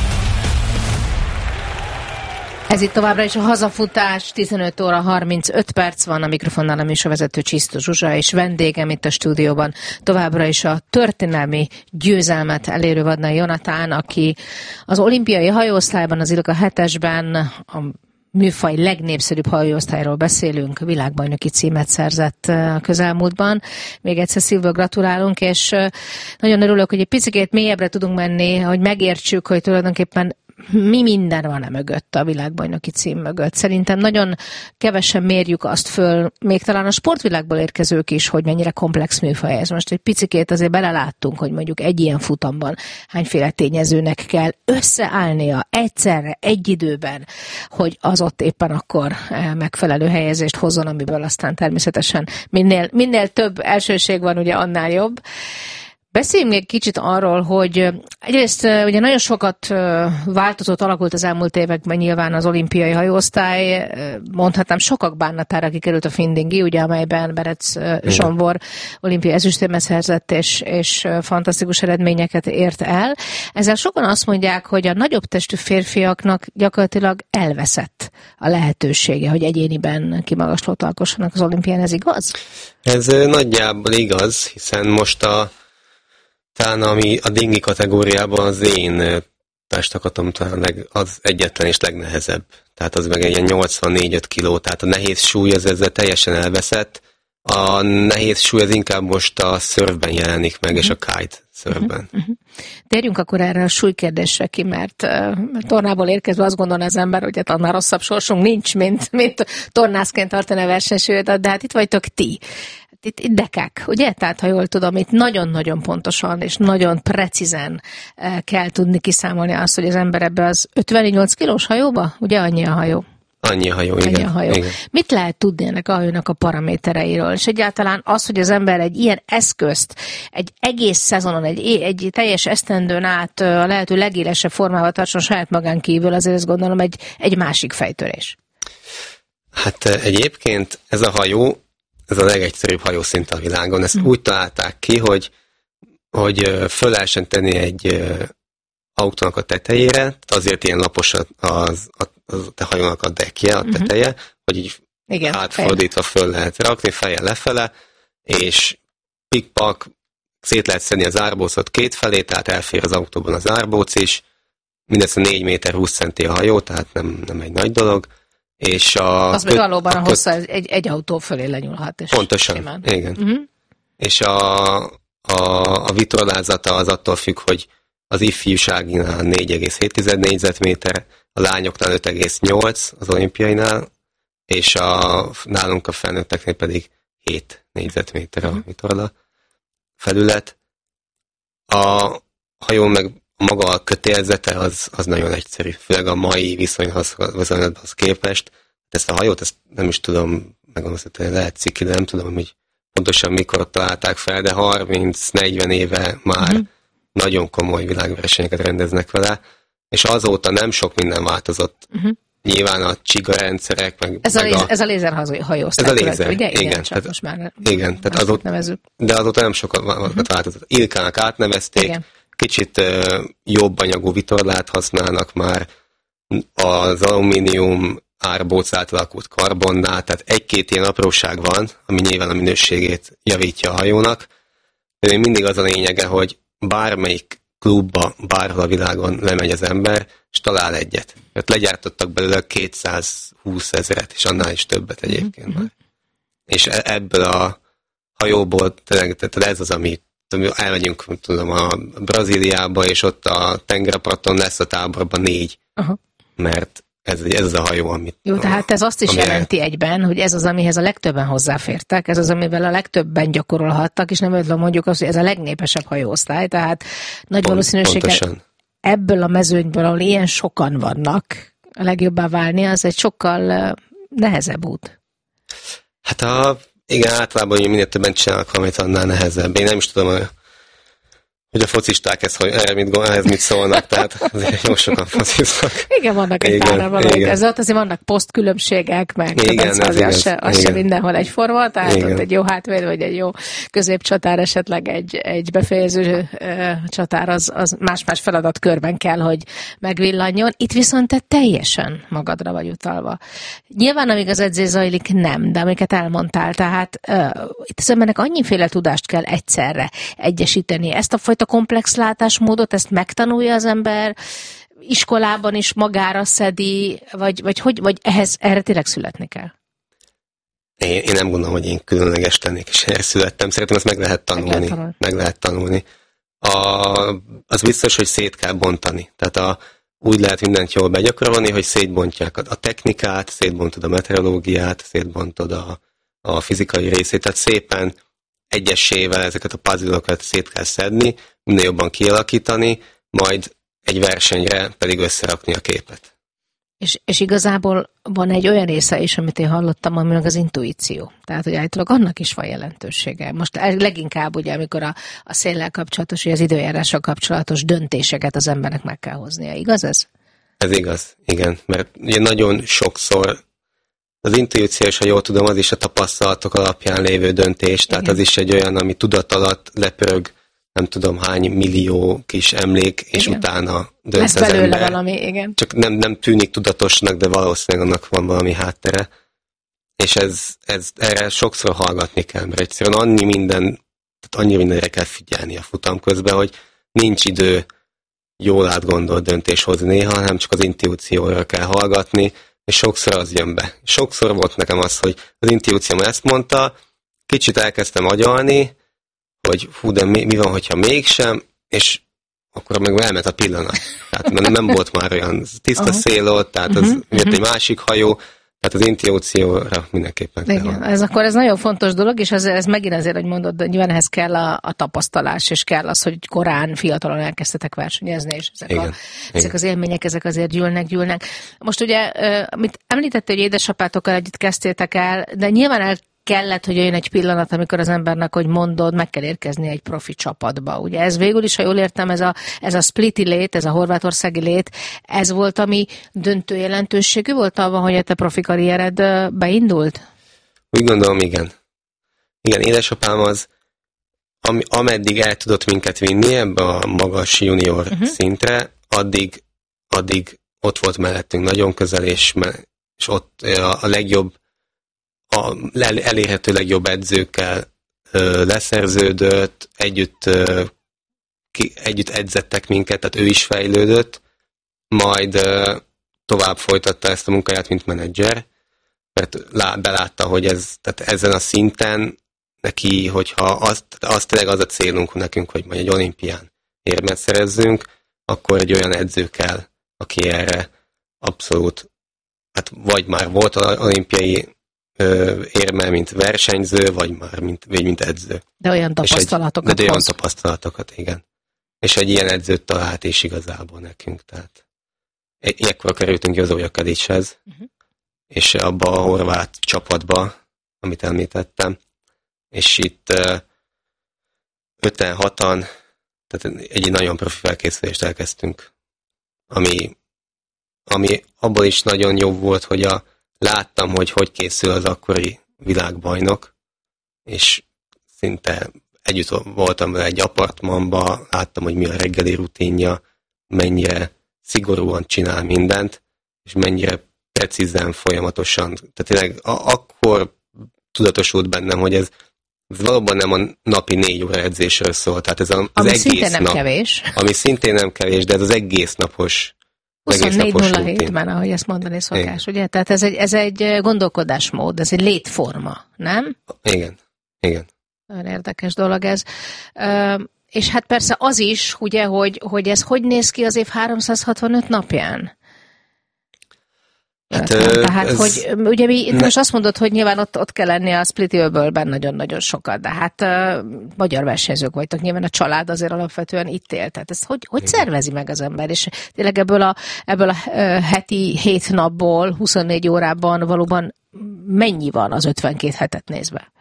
Ez itt továbbra is a Hazafutás, tizenöt óra harmincöt perc van, a mikrofonnál a műsorvezető Csisztus Zsuzsa, és vendégem itt a stúdióban továbbra is a történelmi győzelmet elérő Vadnai Jonatán, aki az olimpiai hajóosztályban, az Ilka hetesben a műfaj legnépszerűbb hajóosztályról beszélünk, világbajnoki címet szerzett a közelmúltban. Még egyszer szívből gratulálunk, és nagyon örülök, hogy egy picit mélyebbre tudunk menni, hogy megértsük, hogy tulajdonképpen mi minden van e mögött, a világbajnoki cím mögött. Szerintem nagyon kevesen mérjük azt föl, még talán a sportvilágból érkezők is, hogy mennyire komplex műfaj ez. Most egy picikét azért beleláttunk, hogy mondjuk egy ilyen futamban hányféle tényezőnek kell összeállnia egyszerre, egy időben, hogy az ott éppen akkor megfelelő helyezést hozzon, amiből aztán természetesen minél, minél több elsőség van, ugye annál jobb. Beszéljünk még kicsit arról, hogy egyrészt ugye nagyon sokat változott, alakult az elmúlt években nyilván az olimpiai hajóosztály, mondhatnám sokak bánatára kikerült a Findingi, ugye, amelyben Berec Zsombor olimpiai ezüstérmet szerzett, és, és fantasztikus eredményeket ért el. Ezzel sokan azt mondják, hogy a nagyobb testű férfiaknak gyakorlatilag elveszett a lehetősége, hogy egyéniben kimagaslót alkossanak az olimpián, ez igaz?
Ez nagyjából igaz, hiszen most a talán ami a dingi kategóriában az én testakatom talán leg, az egyetlen és legnehezebb. Tehát az meg egy ilyen nyolcvannégy-öt kiló, tehát a nehéz súly az ezzel teljesen elveszett. A nehéz súly az inkább most a szörfben jelenik meg, uh-huh. és a kite szörfben. Uh-huh. Uh-huh.
Térjünk akkor erre a súlykérdésre ki, mert, mert tornából érkezve azt gondolna az ember, hogy hát annál rosszabb sorsunk nincs, mint, mint tornászként tartani a versenysúlyot, de hát itt vagytok ti. Itt, itt dekák, ugye? Tehát, ha jól tudom, itt nagyon-nagyon pontosan és nagyon precízen kell tudni kiszámolni azt, hogy az ember ebbe az ötvennyolc kilós hajóba, ugye annyi a hajó?
Annyi a hajó,
Annyi
igen.
A hajó.
igen.
Mit lehet tudni ennek a hajónak a paramétereiről? És egyáltalán az, hogy az ember egy ilyen eszközt egy egész szezonon, egy, egy teljes esztendőn át a lehető legélesebb formával tartson saját magán kívül, azért ezt gondolom egy, egy másik fejtörés.
Hát egyébként ez a hajó, ez a legegyszerűbb hajószint a világon. Ezt mm. úgy találták ki, hogy, hogy föl lehessen tenni egy autónak a tetejére, azért ilyen lapos az, az, az a hajónak a dekje, a teteje, mm-hmm. hogy így igen, átfordítva feje. Föl lehet rakni, fejjel lefele, és pikpak, szét lehet szedni az árbócot két felé, tehát elfér az autóban az árbóc is, mindössze négy méter húsz centi a hajó, tehát nem, nem egy nagy dolog. És a
az meg valóban a, a hossza egy, egy autó fölé lenyúlhat. És
pontosan, simán. Igen. Uh-huh. És a, a, a vitorlázata az attól függ, hogy az ifjúságinál négy egész hét négyzetméter, a lányoknál öt egész nyolc az olimpiainál, és a, nálunk a felnőtteknél pedig hét négyzetméter uh-huh. a vitorla felület. A hajó meg maga a kötélzete az, az nagyon egyszerű, főleg a mai viszonyhoz képest. Ezt a hajót ezt nem is tudom, megmondom, hogy lehet ciki, de nem tudom, hogy pontosan mikor találták fel, de harminc-negyven éve már uh-huh. nagyon komoly világversenyeket rendeznek vele, és azóta nem sok minden változott. Uh-huh. Nyilván a csigarendszerek, meg,
ez,
meg
a lézer, a... ez a lézerhajóosztály.
Ez a lézer,
ugye? Igen,
igen.
Tehát, most már
igen, tehát azóta, nevezzük. De azóta nem sokat uh-huh. változott. Ilkának átnevezték, igen. Kicsit uh, jobb anyagú vitorlát használnak már, az alumínium árbóc átalakult karbonnál, tehát egy-két ilyen apróság van, ami nyilván a minőségét javítja a hajónak, de még mindig az a lényege, hogy bármelyik klubba, bárhol a világon lemegy az ember, és talál egyet. Tehát legyártottak belőle kétszázhúsz ezeret, és annál is többet egyébként mm-hmm. már. És ebből a hajóból tényleg, tehát ez az, ami elmegyünk, tudom, a Brazíliába, és ott a tengerparton lesz a táborban négy. Aha. Mert ez, ez az a hajó, amit...
Jó, tehát ez azt is jelenti el... egyben, hogy ez az, amihez a legtöbben hozzáfértek, ez az, amivel a legtöbben gyakorolhattak, és nem ötlöm mondjuk azt, hogy ez a legnépesebb hajóosztály, tehát nagy Pont, valószínűséggel ebből a mezőnyből, ahol ilyen sokan vannak, a legjobbá válni, az egy sokkal nehezebb út.
Hát a, igen, általában hogy minél többen csinálnak valamit, annál nehezebb. Én nem is tudom, hogy a focisták ezt, hogy erre mit, ehhez mit szólnak, tehát azért jó sokan fociznak.
Igen, vannak egy pár valamit ezzel, azért vannak posztkülönbségek, meg
igen,
az, az, se, az sem mindenhol egyforma, tehát igen. Ott egy jó hátvéd, vagy egy jó középcsatár, esetleg egy, egy befejező uh, csatár, az, az más-más feladatkörben kell, hogy megvillanjon. Itt viszont te teljesen magadra vagy utalva. Nyilván, amíg az edzés zajlik, nem, de amiket elmondtál, tehát uh, itt az embernek annyiféle tudást kell egyszerre egyesíteni. Ezt a fajta komplex látásmódot, ezt megtanulja az ember, iskolában is magára szedi, vagy, vagy, hogy, vagy ehhez, erre tényleg születni kell?
Én, én nem gondolom, hogy én különleges lennék, és erre születtem. Szerintem ezt meg lehet tanulni. Meg lehet tanulni. Meg lehet tanulni. A, az biztos, hogy szét kell bontani. Tehát a, úgy lehet mindent jól begyakorolni, hogy szétbontják a, a technikát, szétbontod a meteorológiát, szétbontod a, a fizikai részét, tehát szépen egyesével ezeket a puzzle-okat szét kell szedni, minél jobban kialakítani, majd egy versenyre pedig összerakni a képet.
És, és igazából van egy olyan része is, amit én hallottam, ami meg az intuíció. Tehát, hogy állítólag annak is van jelentősége. Most leginkább ugye, amikor a, a széllel kapcsolatos, vagy az időjárással kapcsolatos döntéseket az embernek meg kell hoznia. Igaz ez?
Ez igaz, igen. Mert ugye nagyon sokszor az intuíció, és ha jól tudom, az is a tapasztalatok alapján lévő döntés, tehát igen. Az is egy olyan, ami tudat alatt lepörög, nem tudom hány millió kis emlék, és igen. Utána dönt lesz az ember.
Valami, igen.
Csak nem, nem tűnik tudatosnak, de valószínűleg annak van valami háttere. És ez, ez, erre sokszor hallgatni kell, mert egyszerűen annyi minden, tehát annyi mindenre kell figyelni a futam közben, hogy nincs idő jól átgondolt döntés hozni néha, hanem csak az intuícióra kell hallgatni, és sokszor az jön be. Sokszor volt nekem az, hogy az intuícióm ezt mondta, kicsit elkezdtem agyalni, hogy hú, de mi, mi van, hogyha mégsem, és akkor meg elment a pillanat. Tehát nem, nem volt már olyan tiszta uh-huh. szél ott, tehát az uh-huh. jött egy másik hajó, tehát az intuícióra mindenképpen kell.
Igen, ez akkor ez nagyon fontos dolog, és ez, ez megint azért, hogy mondod, de nyilván ehhez kell a, a tapasztalás, és kell az, hogy korán, fiatalon elkezdtetek versenyezni, és ezek, igen, a, ezek az élmények, ezek azért gyűlnek, gyűlnek. Most ugye, amit említette, hogy édesapátokkal együtt kezdtétek el, de nyilván el kellett, hogy jöjjön egy pillanat, amikor az embernek, hogy mondod, meg kell érkezni egy profi csapatba. Ugye ez végül is, ha jól értem, ez a, ez a spliti lét, ez a horvátországi lét, ez volt, ami döntő jelentőségű volt abban, hogy a te profi karriered beindult?
Úgy gondolom, igen. Igen, édesapám az, ami, ameddig el tudott minket vinni ebbe a magas junior uh-huh. szintre, addig, addig ott volt mellettünk nagyon közel, és, és ott a, a legjobb a elérhető legjobb edzőkkel ö, leszerződött, együtt, ö, ki, együtt edzettek minket, tehát ő is fejlődött, majd ö, tovább folytatta ezt a munkáját, mint menedzser, mert lá, belátta, hogy ez, tehát ezen a szinten neki, hogyha az, az tényleg az a célunk nekünk, hogy majd egy olimpián érmet szerezzünk, akkor egy olyan edző kell, aki erre abszolút, hát vagy már volt olimpiai érme, mint versenyző, vagy már mint, vagy mint edző.
De olyan tapasztalatokat
egy, De olyan tapasztalatokat, igen. És egy ilyen edzőt talált is igazából nekünk. Tehát ekkor kerültünk Jozója Kadicshez, uh-huh. és abba a horvát csapatba, amit említettem, és itt öten, hatan, tehát egy nagyon profi felkészülést elkezdtünk, ami, ami abból is nagyon jó volt, hogy a láttam, hogy hogy készül az akkori világbajnok, és szinte együtt voltam vele egy apartmanban, láttam, hogy mi a reggeli rutinja, mennyire szigorúan csinál mindent, és mennyire precízen, folyamatosan. Tehát tényleg a- akkor tudatosult bennem, hogy ez ez valóban nem a napi négy óra edzésről szól, tehát ez a, az
ami
egész
szintén nem
nap,
kevés.
Ami szintén nem kevés, de ez az egész napos
huszonnégy nulla hétben, ahogy ezt mondani szokás, igen. Ugye? Tehát ez egy, ez egy gondolkodásmód, ez egy létforma, nem?
Igen, igen.
Nagyon érdekes dolog ez. Uh, és hát persze az is, ugye, hogy, hogy ez hogy néz ki az év háromszázhatvanöt napján? Hát, Tehát, ez hogy ugye mi itt ne... most azt mondod, hogy nyilván ott, ott kell lenni a Splitölben nagyon-nagyon sokat, de hát uh, magyar versenyzők vagytok, nyilván a család azért alapvetően itt él. Tehát ezt hogy, hogy szervezi meg az ember? És tényleg ebből a, ebből a uh, heti hét napból, huszonnégy órában valóban mennyi van az ötvenkét hetet nézve?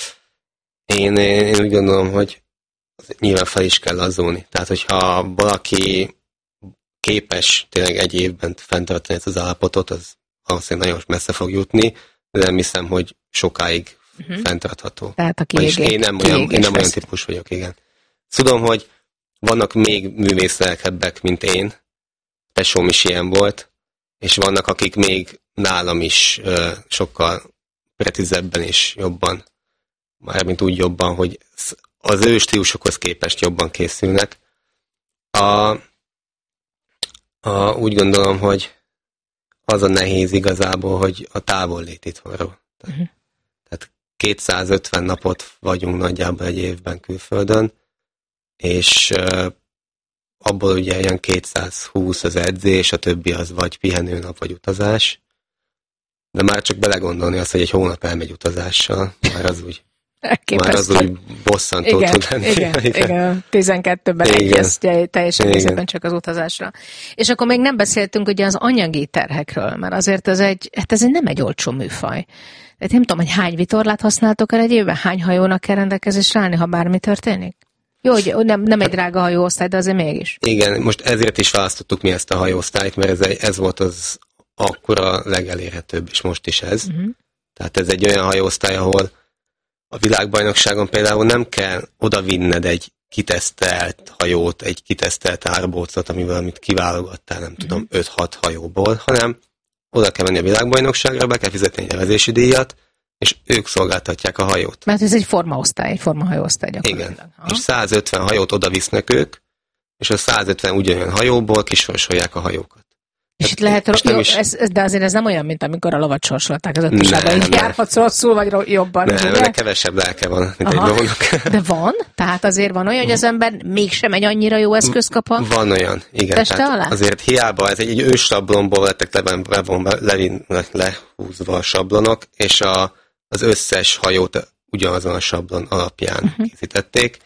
Én, én úgy gondolom, hogy nyilván fel is kell lazulni. Tehát, hogyha valaki képes tényleg egy évben fenntartani ezt az állapotot, az valószínűleg nagyon messze fog jutni, de nem hiszem, hogy sokáig uh-huh. fenntartható.
Tehát a kiégés.
Én nem olyan, én nem olyan típus vagyok, igen. Tudom, hogy vannak még művészlelkebbek, mint én, tesóm is ilyen volt, és vannak, akik még nálam is uh, sokkal precízebben és jobban, mármint úgy jobban, hogy az ő stílusokhoz képest jobban készülnek. A, a, úgy gondolom, hogy az a nehéz igazából, hogy a távollét itthonról. Uh-huh. Tehát kétszázötven napot vagyunk nagyjából egy évben külföldön, és uh, abból ugye ilyen kétszázhúsz az edzés, a többi az vagy pihenőnap, vagy utazás. De már csak belegondolni azt, hogy egy hónap elmegy utazással, már az úgy Már az úgy bosszantó
igen,
tud lenni.
Igen, igen, igen. tizenkettőben egyez teljesen részben csak az utazásra. És akkor még nem beszéltünk ugye az anyagi terhekről, mert azért ez egy, hát ez egy nem egy olcsó műfaj. Tehát nem tudom, hogy hány vitorlát használtok el egy évben, hány hajónak kell rendelkezésre állni, ha bármi történik? Jó, hogy nem, nem egy drága hajóosztály, de azért mégis.
Igen, most ezért is választottuk mi ezt a hajóosztályt, mert ez, ez volt az akkora legelérhetőbb, és most is ez. Uh-huh. Tehát ez egy olyan hajóosztály, ahol a világbajnokságon például nem kell odavinned egy kitesztelt hajót, egy kitesztelt árbócot, amivel amit kiválogattál, nem mm. tudom, öt-hat hajóból, hanem oda kell menni a világbajnokságra, be kell fizetni egy nevezési díjat, és ők szolgáltatják a hajót.
Mert ez egy formaosztály, egy formahajóosztály gyakorlatilag.
Igen, ha? És százötven hajót oda visznek ők, és a százötven ugyanolyan hajóból kisorsolják a hajókat.
És itt lehet, és jó, is... ez, ez, de azért ez nem olyan, mint amikor a lovat sorsolták az ötösában, így járhatsz rosszul, vagy jobban.
Nem, ugye? Kevesebb lelke van, mint Aha. egy lovnak.
De van? Tehát azért van olyan, hogy az ember mégsem egy annyira jó eszköz kap a
Van olyan, igen. Tehát azért hiába, ez egy, egy ősablonból lettek levonva, levin, le, lehúzva a sablonok, és a, az összes hajót ugyanazon a sablon alapján uh-huh. készítették.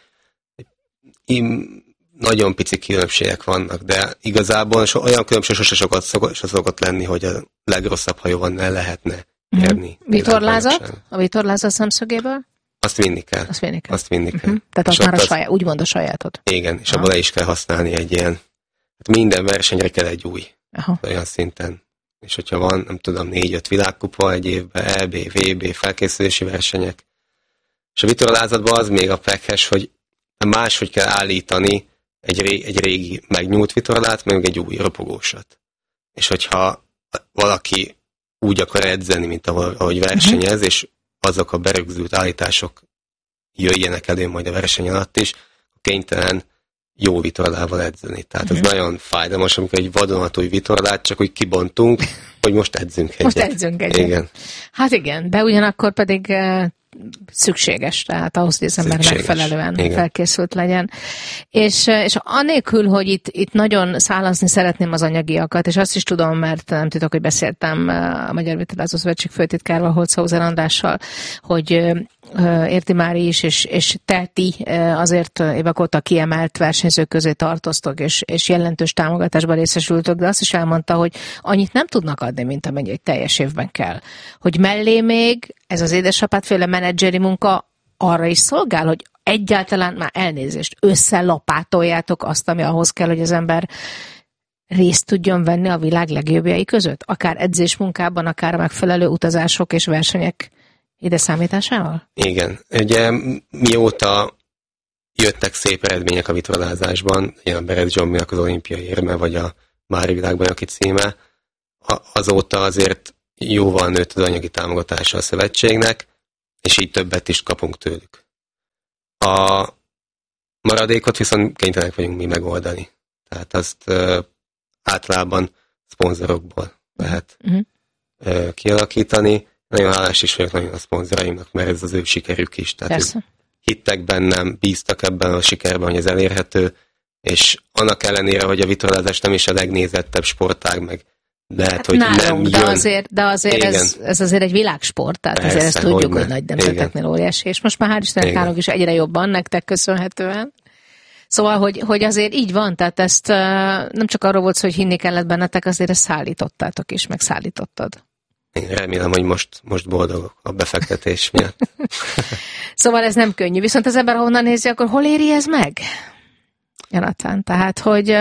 Im, Nagyon pici különbségek vannak, de igazából so, olyan különbség sose sokat szokott, szokott lenni, hogy a legrosszabb hajóban ne lehetne nyerni. Uh-huh.
Vitorlázat? A vitorlázat szemszögéből?
Azt vinni kell.
Azt vinni kell.
Azt vinni kell.
Uh-huh. Tehát az már a saját, az... úgymond a sajátod.
Igen, és abban le is kell használni egy ilyen, hát minden versenyre kell egy új. Aha. Olyan szinten. És hogyha van, nem tudom, négy-öt világkupa egy évben, é bé, vé bé, felkészülési versenyek. És a vitorlázatban az még a pekhes, hogy máshogy kell állítani Egy, ré, egy régi megnyúlt vitorlát, meg egy új ropogósat. És hogyha valaki úgy akar edzeni, mint ahogy, ahogy versenyez, uh-huh. és azok a berögzült állítások jöjjenek elő majd a verseny alatt is, kénytelen jó vitorlával edzeni. Tehát uh-huh. ez nagyon fájdalmas, amikor egy vadonatúj vitorlát csak úgy kibontunk, hogy most edzünk egyet.
Most edzünk egyet. Igen. Hát igen, de ugyanakkor pedig uh, szükséges, tehát ahhoz, hogy az ember megfelelően igen. felkészült legyen. És, és anélkül, hogy itt, itt nagyon szálazni szeretném az anyagiakat, és azt is tudom, mert nem tudok, hogy beszéltem a Magyar Vitorlázó Szövetség főtitkárral, Holzhauser Andrással, hogy Érti Mári is, és, és te ti azért évek óta kiemelt versenyzők közé tartoztok, és, és jelentős támogatásban részesültök, de azt is elmondta, hogy annyit nem tudnak adni, mint amennyi egy teljes évben kell. Hogy mellé még ez az édesapádféle menedzseri munka arra is szolgál, hogy egyáltalán már elnézést, összelapátoljátok azt, ami ahhoz kell, hogy az ember részt tudjon venni a világ legjobbjai között? Akár edzésmunkában, akár megfelelő utazások és versenyek ide számításával?
Igen. Ugye mióta jöttek szép eredmények a vitorlázásban, ilyen a Berez Zsombinak az olimpiai érme, vagy a Mári világbajnoki címe, azóta azért jóval nőtt az anyagi támogatása a szövetségnek, és így többet is kapunk tőlük. A maradékot viszont kénytelenek vagyunk mi megoldani. Tehát azt ö, általában szponzorokból lehet uh-huh. ö, kialakítani. Nagyon hálás is vagyok nagyon a szponzoraimnak, mert ez az ő sikerük is. Tehát hittek bennem, bíztak ebben a sikerben, hogy ez elérhető, és annak ellenére, hogy a vitorlázás nem is a legnézettebb sportág, meg lehet, hát hogy nálunk, nem jön.
De azért, de azért ez, ez azért egy világsport, tehát persze, azért ezt tudjuk, hogy, hogy nagy nemzeteknél óriási, és most már hál' Istennek nálunk is egyre jobban, nektek köszönhetően. Szóval, hogy, hogy azért így van, tehát ezt nem csak arról volt szó, hogy hinni kellett bennetek, azért ezt szállítottátok is, meg szállítottad.
Én remélem, hogy most, most boldogok a befektetés miatt.
Szóval ez nem könnyű. Viszont az ember, ha onnan nézi, akkor hol éri ez meg? Jonathan, tehát, hogy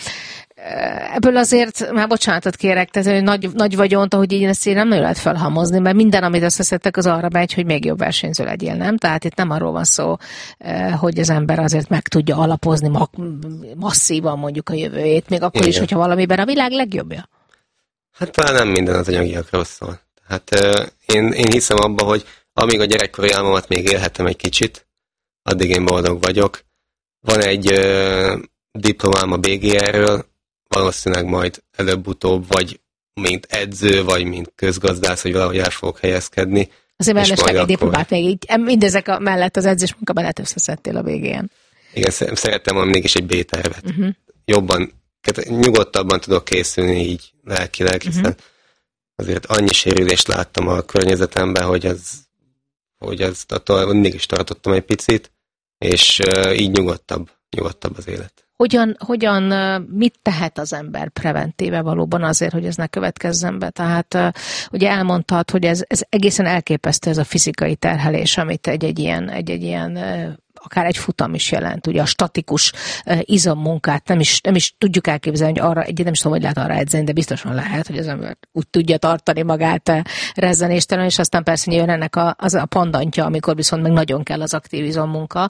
ebből azért, már bocsánatot kérek, tehát hogy nagy, nagy vagyont, ahogy így ezt én nem nagyon lehet felhamozni, mert minden, amit összeszedtek, az arra megy, hogy még jobb versenyző legyél, nem? Tehát itt nem arról van szó, hogy az ember azért meg tudja alapozni masszívan mondjuk a jövőjét, még akkor Igen. is, hogyha valamiben a világ legjobbja.
Hát talán nem minden az anyagiakról szól. Hát euh, én, én hiszem abba, hogy amíg a gyerekkori álmomat még élhetem egy kicsit, addig én boldog vagyok. Van egy euh, diplomám a bé gé er-ről, valószínűleg majd előbb-utóbb, vagy mint edző, vagy mint közgazdász, hogy valahogy el fogok helyezkedni.
Azért mellesleg egy diplomát még így, mindezek a mellett az edzés munka mellett összeszedtél a bé gé en.
Igen, szerettem volna mégis egy B-tervet. Uh-huh. Jobban, nyugodtabban tudok készülni így lelkileg, hiszen uh-huh. azért annyi sérülést láttam a környezetemben, hogy az, hogy az attól mindig is tartottam egy picit, és uh, így nyugodtabb, nyugodtabb az élet.
Hogyan, hogyan, mit tehet az ember preventíve valóban azért, hogy ez ne következzen be? Tehát ugye elmondtad, hogy ez, ez egészen elképesztő ez a fizikai terhelés, amit egy-egy ilyen, egy-egy ilyen akár egy futam is jelent, ugye a statikus izommunkát nem is, nem is tudjuk elképzelni, hogy arra, egy nem is tudom, hogy lehet arra edzeni, de biztosan lehet, hogy az ember úgy tudja tartani magát rezzenéstelen, és aztán persze nyilván ennek a, az a pandantja, amikor viszont meg nagyon kell az aktív izommunka.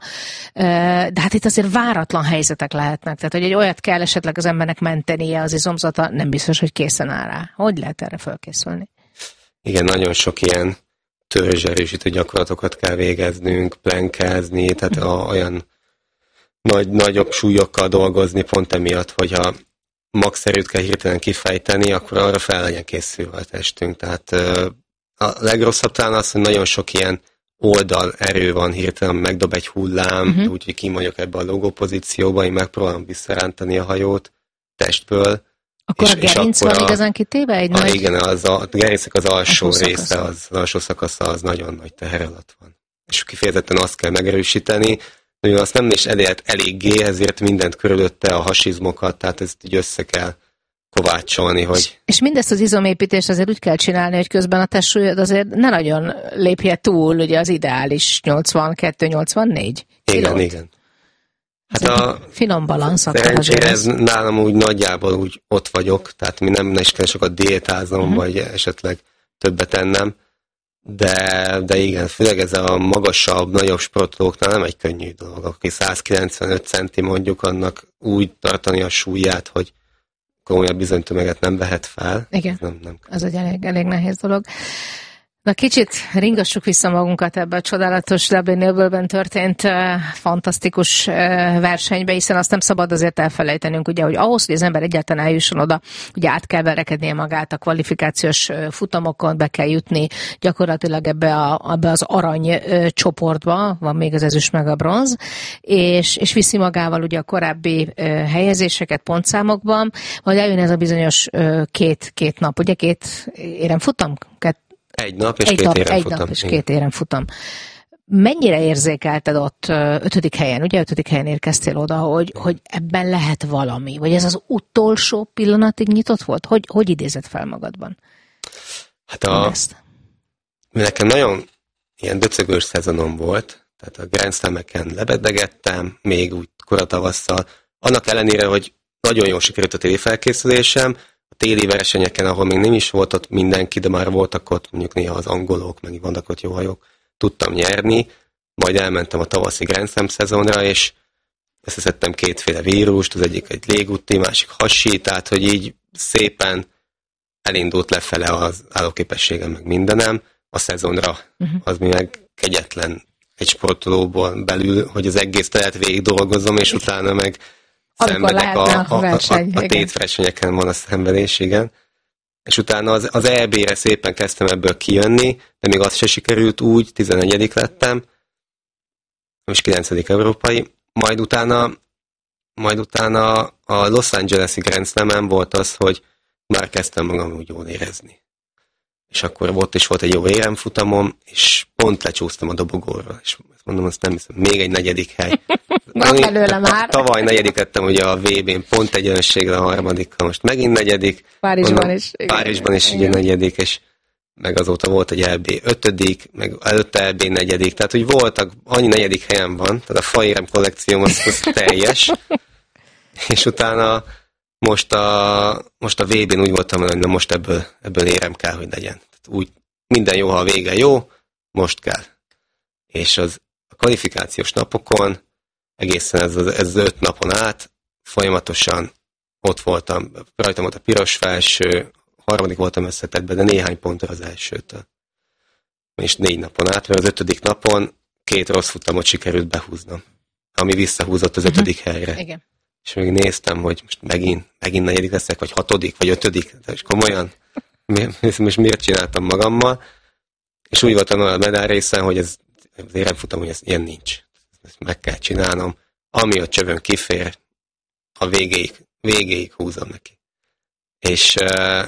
De hát itt azért váratlan helyzetek lehetnek, tehát hogy egy olyat kell esetleg az embernek mentenie az izomzata, nem biztos, hogy készen áll rá. Hogy lehet erre felkészülni?
Igen, nagyon sok ilyen törzserősítő gyakorlatokat kell végeznünk, plenkázni, tehát a, olyan nagy, nagyobb súlyokkal dolgozni pont emiatt, hogyha max erőt kell hirtelen kifejteni, akkor arra fel legyen készülve a testünk. Tehát a legrosszabb talán az, hogy nagyon sok ilyen oldal erő van, hirtelen megdob egy hullám, uh-huh. úgyhogy kimondjuk ebbe a logó pozícióba, én megpróbálom visszarántani a hajót testből.
Akkor és, a gerinc van igazán kitéve? Egy
a,
nagy...
Igen, az a, a gerincnek az alsó része, az, az alsó szakasza az nagyon nagy teher alatt van. És kifejezetten azt kell megerősíteni, hogy azt nem is elért eléggé, ezért mindent körülötte, a hasizmokat, tehát ezt így össze kell kovácsolni, hogy... És,
és mindezt az izomépítést azért úgy kell csinálni, hogy közben a testsúlyod azért ne nagyon lépje túl, ugye az ideális nyolcvankettő nyolcvannégy
Igen, kilót. Igen. Hát a
finom balanszak.
Szerencsére ez nálam úgy nagyjából úgy ott vagyok, tehát mi nem is kell sokat diétáznom, uh-huh. vagy esetleg többet ennem, de, de igen, főleg ez a magasabb, nagyobb sportolóknál nem egy könnyű dolog. Aki száz kilencvenöt centi mondjuk, annak úgy tartani a súlyát, hogy komolyabb bizonytömeget nem vehet fel.
Igen,
ez, nem, nem
ez egy elég, elég nehéz dolog. Na kicsit ringassuk vissza magunkat ebbe a csodálatos Dublin Öbölben történt uh, fantasztikus uh, versenybe, hiszen azt nem szabad azért elfelejtenünk, ugye, hogy ahhoz, hogy az ember egyáltalán eljusson oda, ugye át kell verekednie magát a kvalifikációs uh, futamokon, be kell jutni gyakorlatilag ebbe, a, ebbe az arany uh, csoportba, van még az ezüst meg a bronz, és, és viszi magával ugye a korábbi uh, helyezéseket pontszámokban, majd eljön ez a bizonyos uh, két, két nap, ugye két éremfutam? Két
Egy nap és
egy
két
nap,
éren
egy
futam.
nap és két éren futam. Mennyire érzékelted ott ötödik helyen, ugye ötödik helyen érkeztél oda, hogy, hogy ebben lehet valami? Vagy ez az utolsó pillanatig nyitott volt? Hogy, hogy idézed fel magadban?
Hát a, nekem nagyon ilyen döcögős szezonom volt, tehát a Grand Slam-eken lebedegettem, még úgy koratavasszal. Annak ellenére, hogy nagyon jól sikerült a téli felkészülésem, a téli versenyeken, ahol még nem is volt ott mindenki, de már voltak ott mondjuk néha az angolok, meg vannak ott jó hajók, tudtam nyerni, majd elmentem a tavaszi Grand Slam szezonra, és összeszedtem kétféle vírust, az egyik egy légúti, másik hasi, tehát hogy így szépen elindult lefele az állóképességem, meg mindenem, a szezonra, uh-huh. az mi meg kegyetlen egy sportolóból belül, hogy az egész telet végig dolgozom, és utána meg
amikor
szenvedek a, a, a,
verseny,
a, a tétversenyeken van a szenvedés, igen. És utána az, az é bé-re szépen kezdtem ebből kijönni, de még az se sikerült úgy, tizennegyedik lettem, és kilencedik európai, majd utána, majd utána a Los Angeles-i Grand Slam-en volt az, hogy már kezdtem magam úgy jól érezni. És akkor ott is volt egy jó éremfutamom, és pont lecsúsztam a dobogóról, és mondom, azt nem hiszem, még egy negyedik hely.
Van belőle már.
Tavaly negyedik lettem ugye a vé bén, pont egyenlőséggel a harmadikkal, most megint negyedik.
Párizsban
mondom,
is.
Igen, Párizsban is ugye negyedik, és meg azóta volt egy é bé ötödik, meg előtte é bé negyedik, tehát hogy voltak, annyi negyedik helyen van, tehát a faérem kollekcióm az, az teljes, és utána most a, most a vé bén úgy voltam, hogy na most ebből, ebből érem kell, hogy legyen. Tehát úgy minden jó, ha a vége jó, most kell. És az a kvalifikációs napokon, egészen ez az, ez az öt napon át, folyamatosan ott voltam, rajtam volt a piros felső, harmadik voltam összetettben, de néhány pontra az elsőtől. És négy napon át, mert az ötödik napon két rossz futamot sikerült behúznom, ami visszahúzott az ötödik uh-huh. helyre.
Igen.
És még néztem, hogy most megint, megint negyedik leszek, vagy hatodik, vagy ötödik, és komolyan, most miért csináltam magammal, és úgy voltam a medál részen, hogy ez az éremfutam, hogy ez ilyen nincs. Ezt meg kell csinálnom, ami a csövön kifér, a végéig, végéig húzom neki. És uh,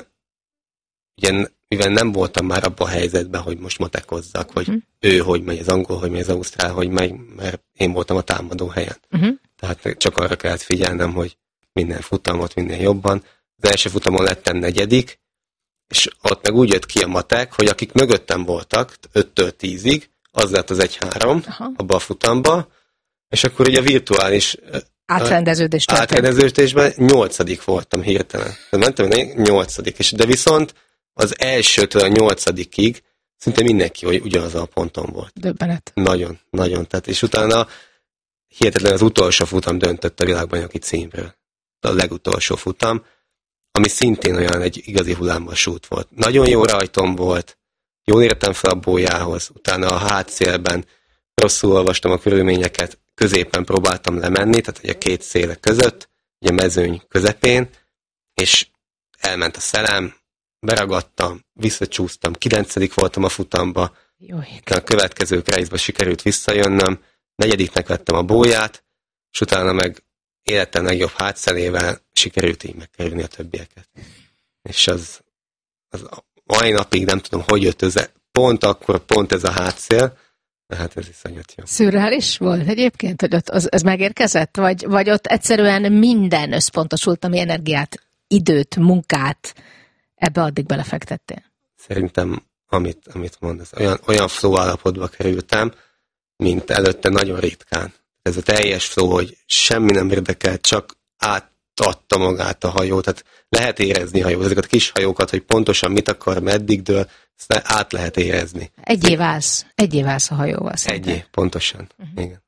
ugye, mivel nem voltam már abban a helyzetben, hogy most matekozzak, hogy uh-huh. ő hogy megy, az angol, hogy megy, az ausztrál, hogy megy, mert én voltam a támadó helyen. Uh-huh. Tehát csak arra kellett figyelnem, hogy minden futamot, minden jobban. Az első futamon lettem negyedik, és ott meg úgy jött ki a matek, hogy akik mögöttem voltak, öttől tízig, az lett az egy három abban a futamba, és akkor ugye a virtuális
átrendeződés történt.
Átrendeződésben nyolcadik voltam hirtelen. De mentem nyolcadik, és de viszont az elsőtől a nyolcadikig szinte mindenki ugyanaz a ponton volt.
Döbbenet.
Nagyon, nagyon. Tehát, és utána hihetetlen az utolsó futam döntött a világbajnoki címről. A legutolsó futam, ami szintén olyan egy igazi hullámvasút volt. Nagyon jó rajtom volt, jól értem fel a bójához, utána a hátszélben rosszul olvastam a körülményeket, középen próbáltam lemenni, tehát ugye a két széle között, ugye mezőny közepén, és elment a szelem, beragadtam, visszacsúsztam, kilencedik voltam a futamba, a következő részben sikerült visszajönnöm, negyediknek vettem a bóját, és utána meg életem legjobb hátszelével sikerült így megkerülni a többieket. És az, az mai napig nem tudom, hogy jött ez, pont akkor, pont ez a hátszél, de hát ez iszonyat jó.
Szürreális volt egyébként, hogy ott az, ez megérkezett? Vagy, vagy ott egyszerűen minden összpontosult, ami energiát, időt, munkát ebbe addig belefektettél?
Szerintem, amit, amit mondasz, olyan, olyan flow állapotba kerültem, mint előtte nagyon ritkán. Ez a teljes flow, hogy semmi nem érdekel, csak átadta magát a hajó, tehát lehet érezni hajót, ezeket a kis hajókat, hogy pontosan mit akar, meddig dől, ezt át lehet érezni.
Egyé válsz, egyé válsz a hajóval szerintem.
Egyé, pontosan, uh-huh. Igen.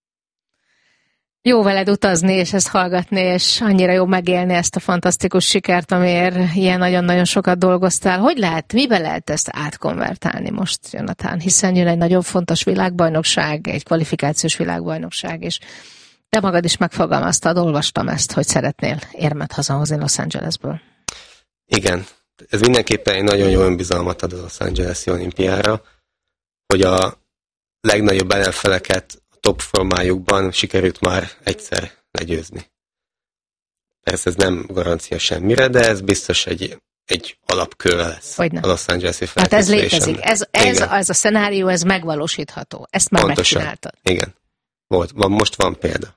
Jó veled utazni, és ezt hallgatni, és annyira jó megélni ezt a fantasztikus sikert, amiért ilyen nagyon-nagyon sokat dolgoztál. Hogy lehet, miben lehet ezt átkonvertálni most, Jonathan? Hiszen jön egy nagyon fontos világbajnokság, egy kvalifikációs világbajnokság, és te magad is megfogalmaztad, olvastam ezt, hogy szeretnél érmet hazahozni Los Angelesből.
Igen, ez mindenképpen egy nagyon jó önbizalmat ad a Los Angeles-i olimpiára, hogy a legnagyobb ellenfeleket top formájukban sikerült már egyszer legyőzni. Persze ez nem garancia semmire, de ez biztos egy, egy alapkő lesz
Hogyne.
A Los Angeles-i
felkészülésen. Hát ez létezik. Ez, ez, ez a szenárió, ez megvalósítható. Ezt már
pontosan.
Megcsináltad.
Igen. Volt. Van, most van példa.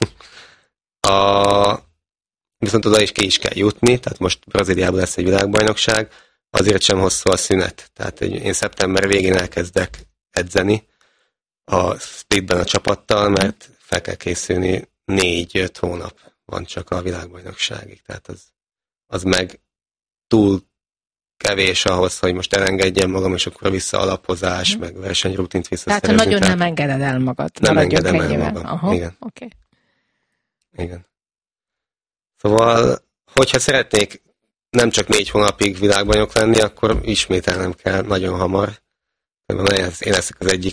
a, viszont oda is ki is kell jutni, tehát most Brazíliában lesz egy világbajnokság, azért sem hosszú a szünet. Tehát én szeptember végén elkezdek edzeni, a splitben a csapattal, mert fel kell készülni négy-öt hónap van csak a világbajnokságig. Tehát az, az meg túl kevés ahhoz, hogy most elengedjem magam, és akkor vissza alapozás, mm. meg versenyrutint visszaszerezni.
Tehát nagyon tehát nem engeded el magad.
Nem engedem el magam. Aha, igen.
Okay.
Igen. Szóval, hogyha szeretnék nem csak négy hónapig világbajnok lenni, akkor ismételnem kell nagyon hamar. Én leszek az egyik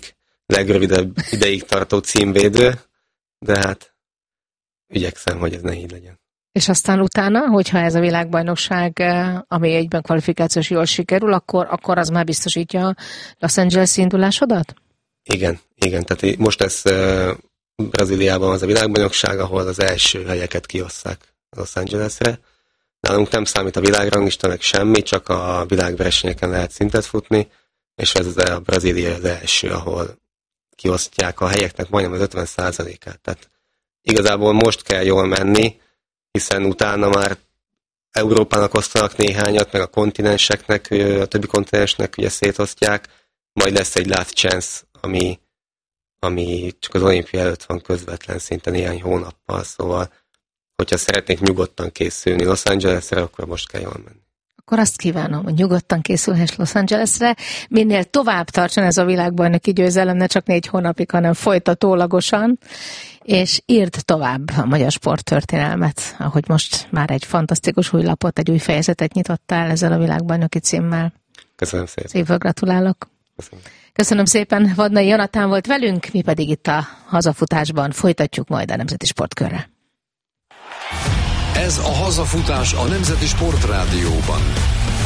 legrövidebb ideig tartó címvédő, de hát igyekszem, hogy ez ne így legyen.
És aztán utána, hogyha ez a világbajnokság, ami egyben kvalifikációs jól sikerül, akkor, akkor az már biztosítja a Los Angeles indulásodat?
Igen, igen. Tehát most ez Brazíliában az a világbajnokság, ahol az első helyeket kiosszák Los Angelesre. Nálunk nem számít a világrangista, meg semmi, csak a világversenyeken lehet szintet futni, és ez az a Brazília az első, ahol kiosztják a helyeknek majdnem az ötven százalékát. Tehát igazából most kell jól menni, hiszen utána már Európának osztanak néhányat, meg a kontinenseknek, a többi kontinensnek ugye szétosztják, majd lesz egy last chance, ami, ami csak az olimpia előtt van közvetlen, szinte néhány hónappal, szóval hogyha szeretnék nyugodtan készülni Los Angelesre, akkor most kell jól menni.
Akkor azt kívánom, hogy nyugodtan készülhess Los Angelesre, minél tovább tartson ez a világbajnoki győzelem, ne csak négy hónapig, hanem folytatólagosan, és írd tovább a magyar sporttörténelmet, ahogy most már egy fantasztikus új lapot, egy új fejezetet nyitottál ezzel a világbajnoki címmel.
Köszönöm szépen.
Szépen gratulálok.
Köszönöm.
Köszönöm szépen, Vadnai Jonatán volt velünk, mi pedig itt a hazafutásban folytatjuk majd a Nemzeti Sportkörre.
Ez a hazafutás a Nemzeti Sportrádióban.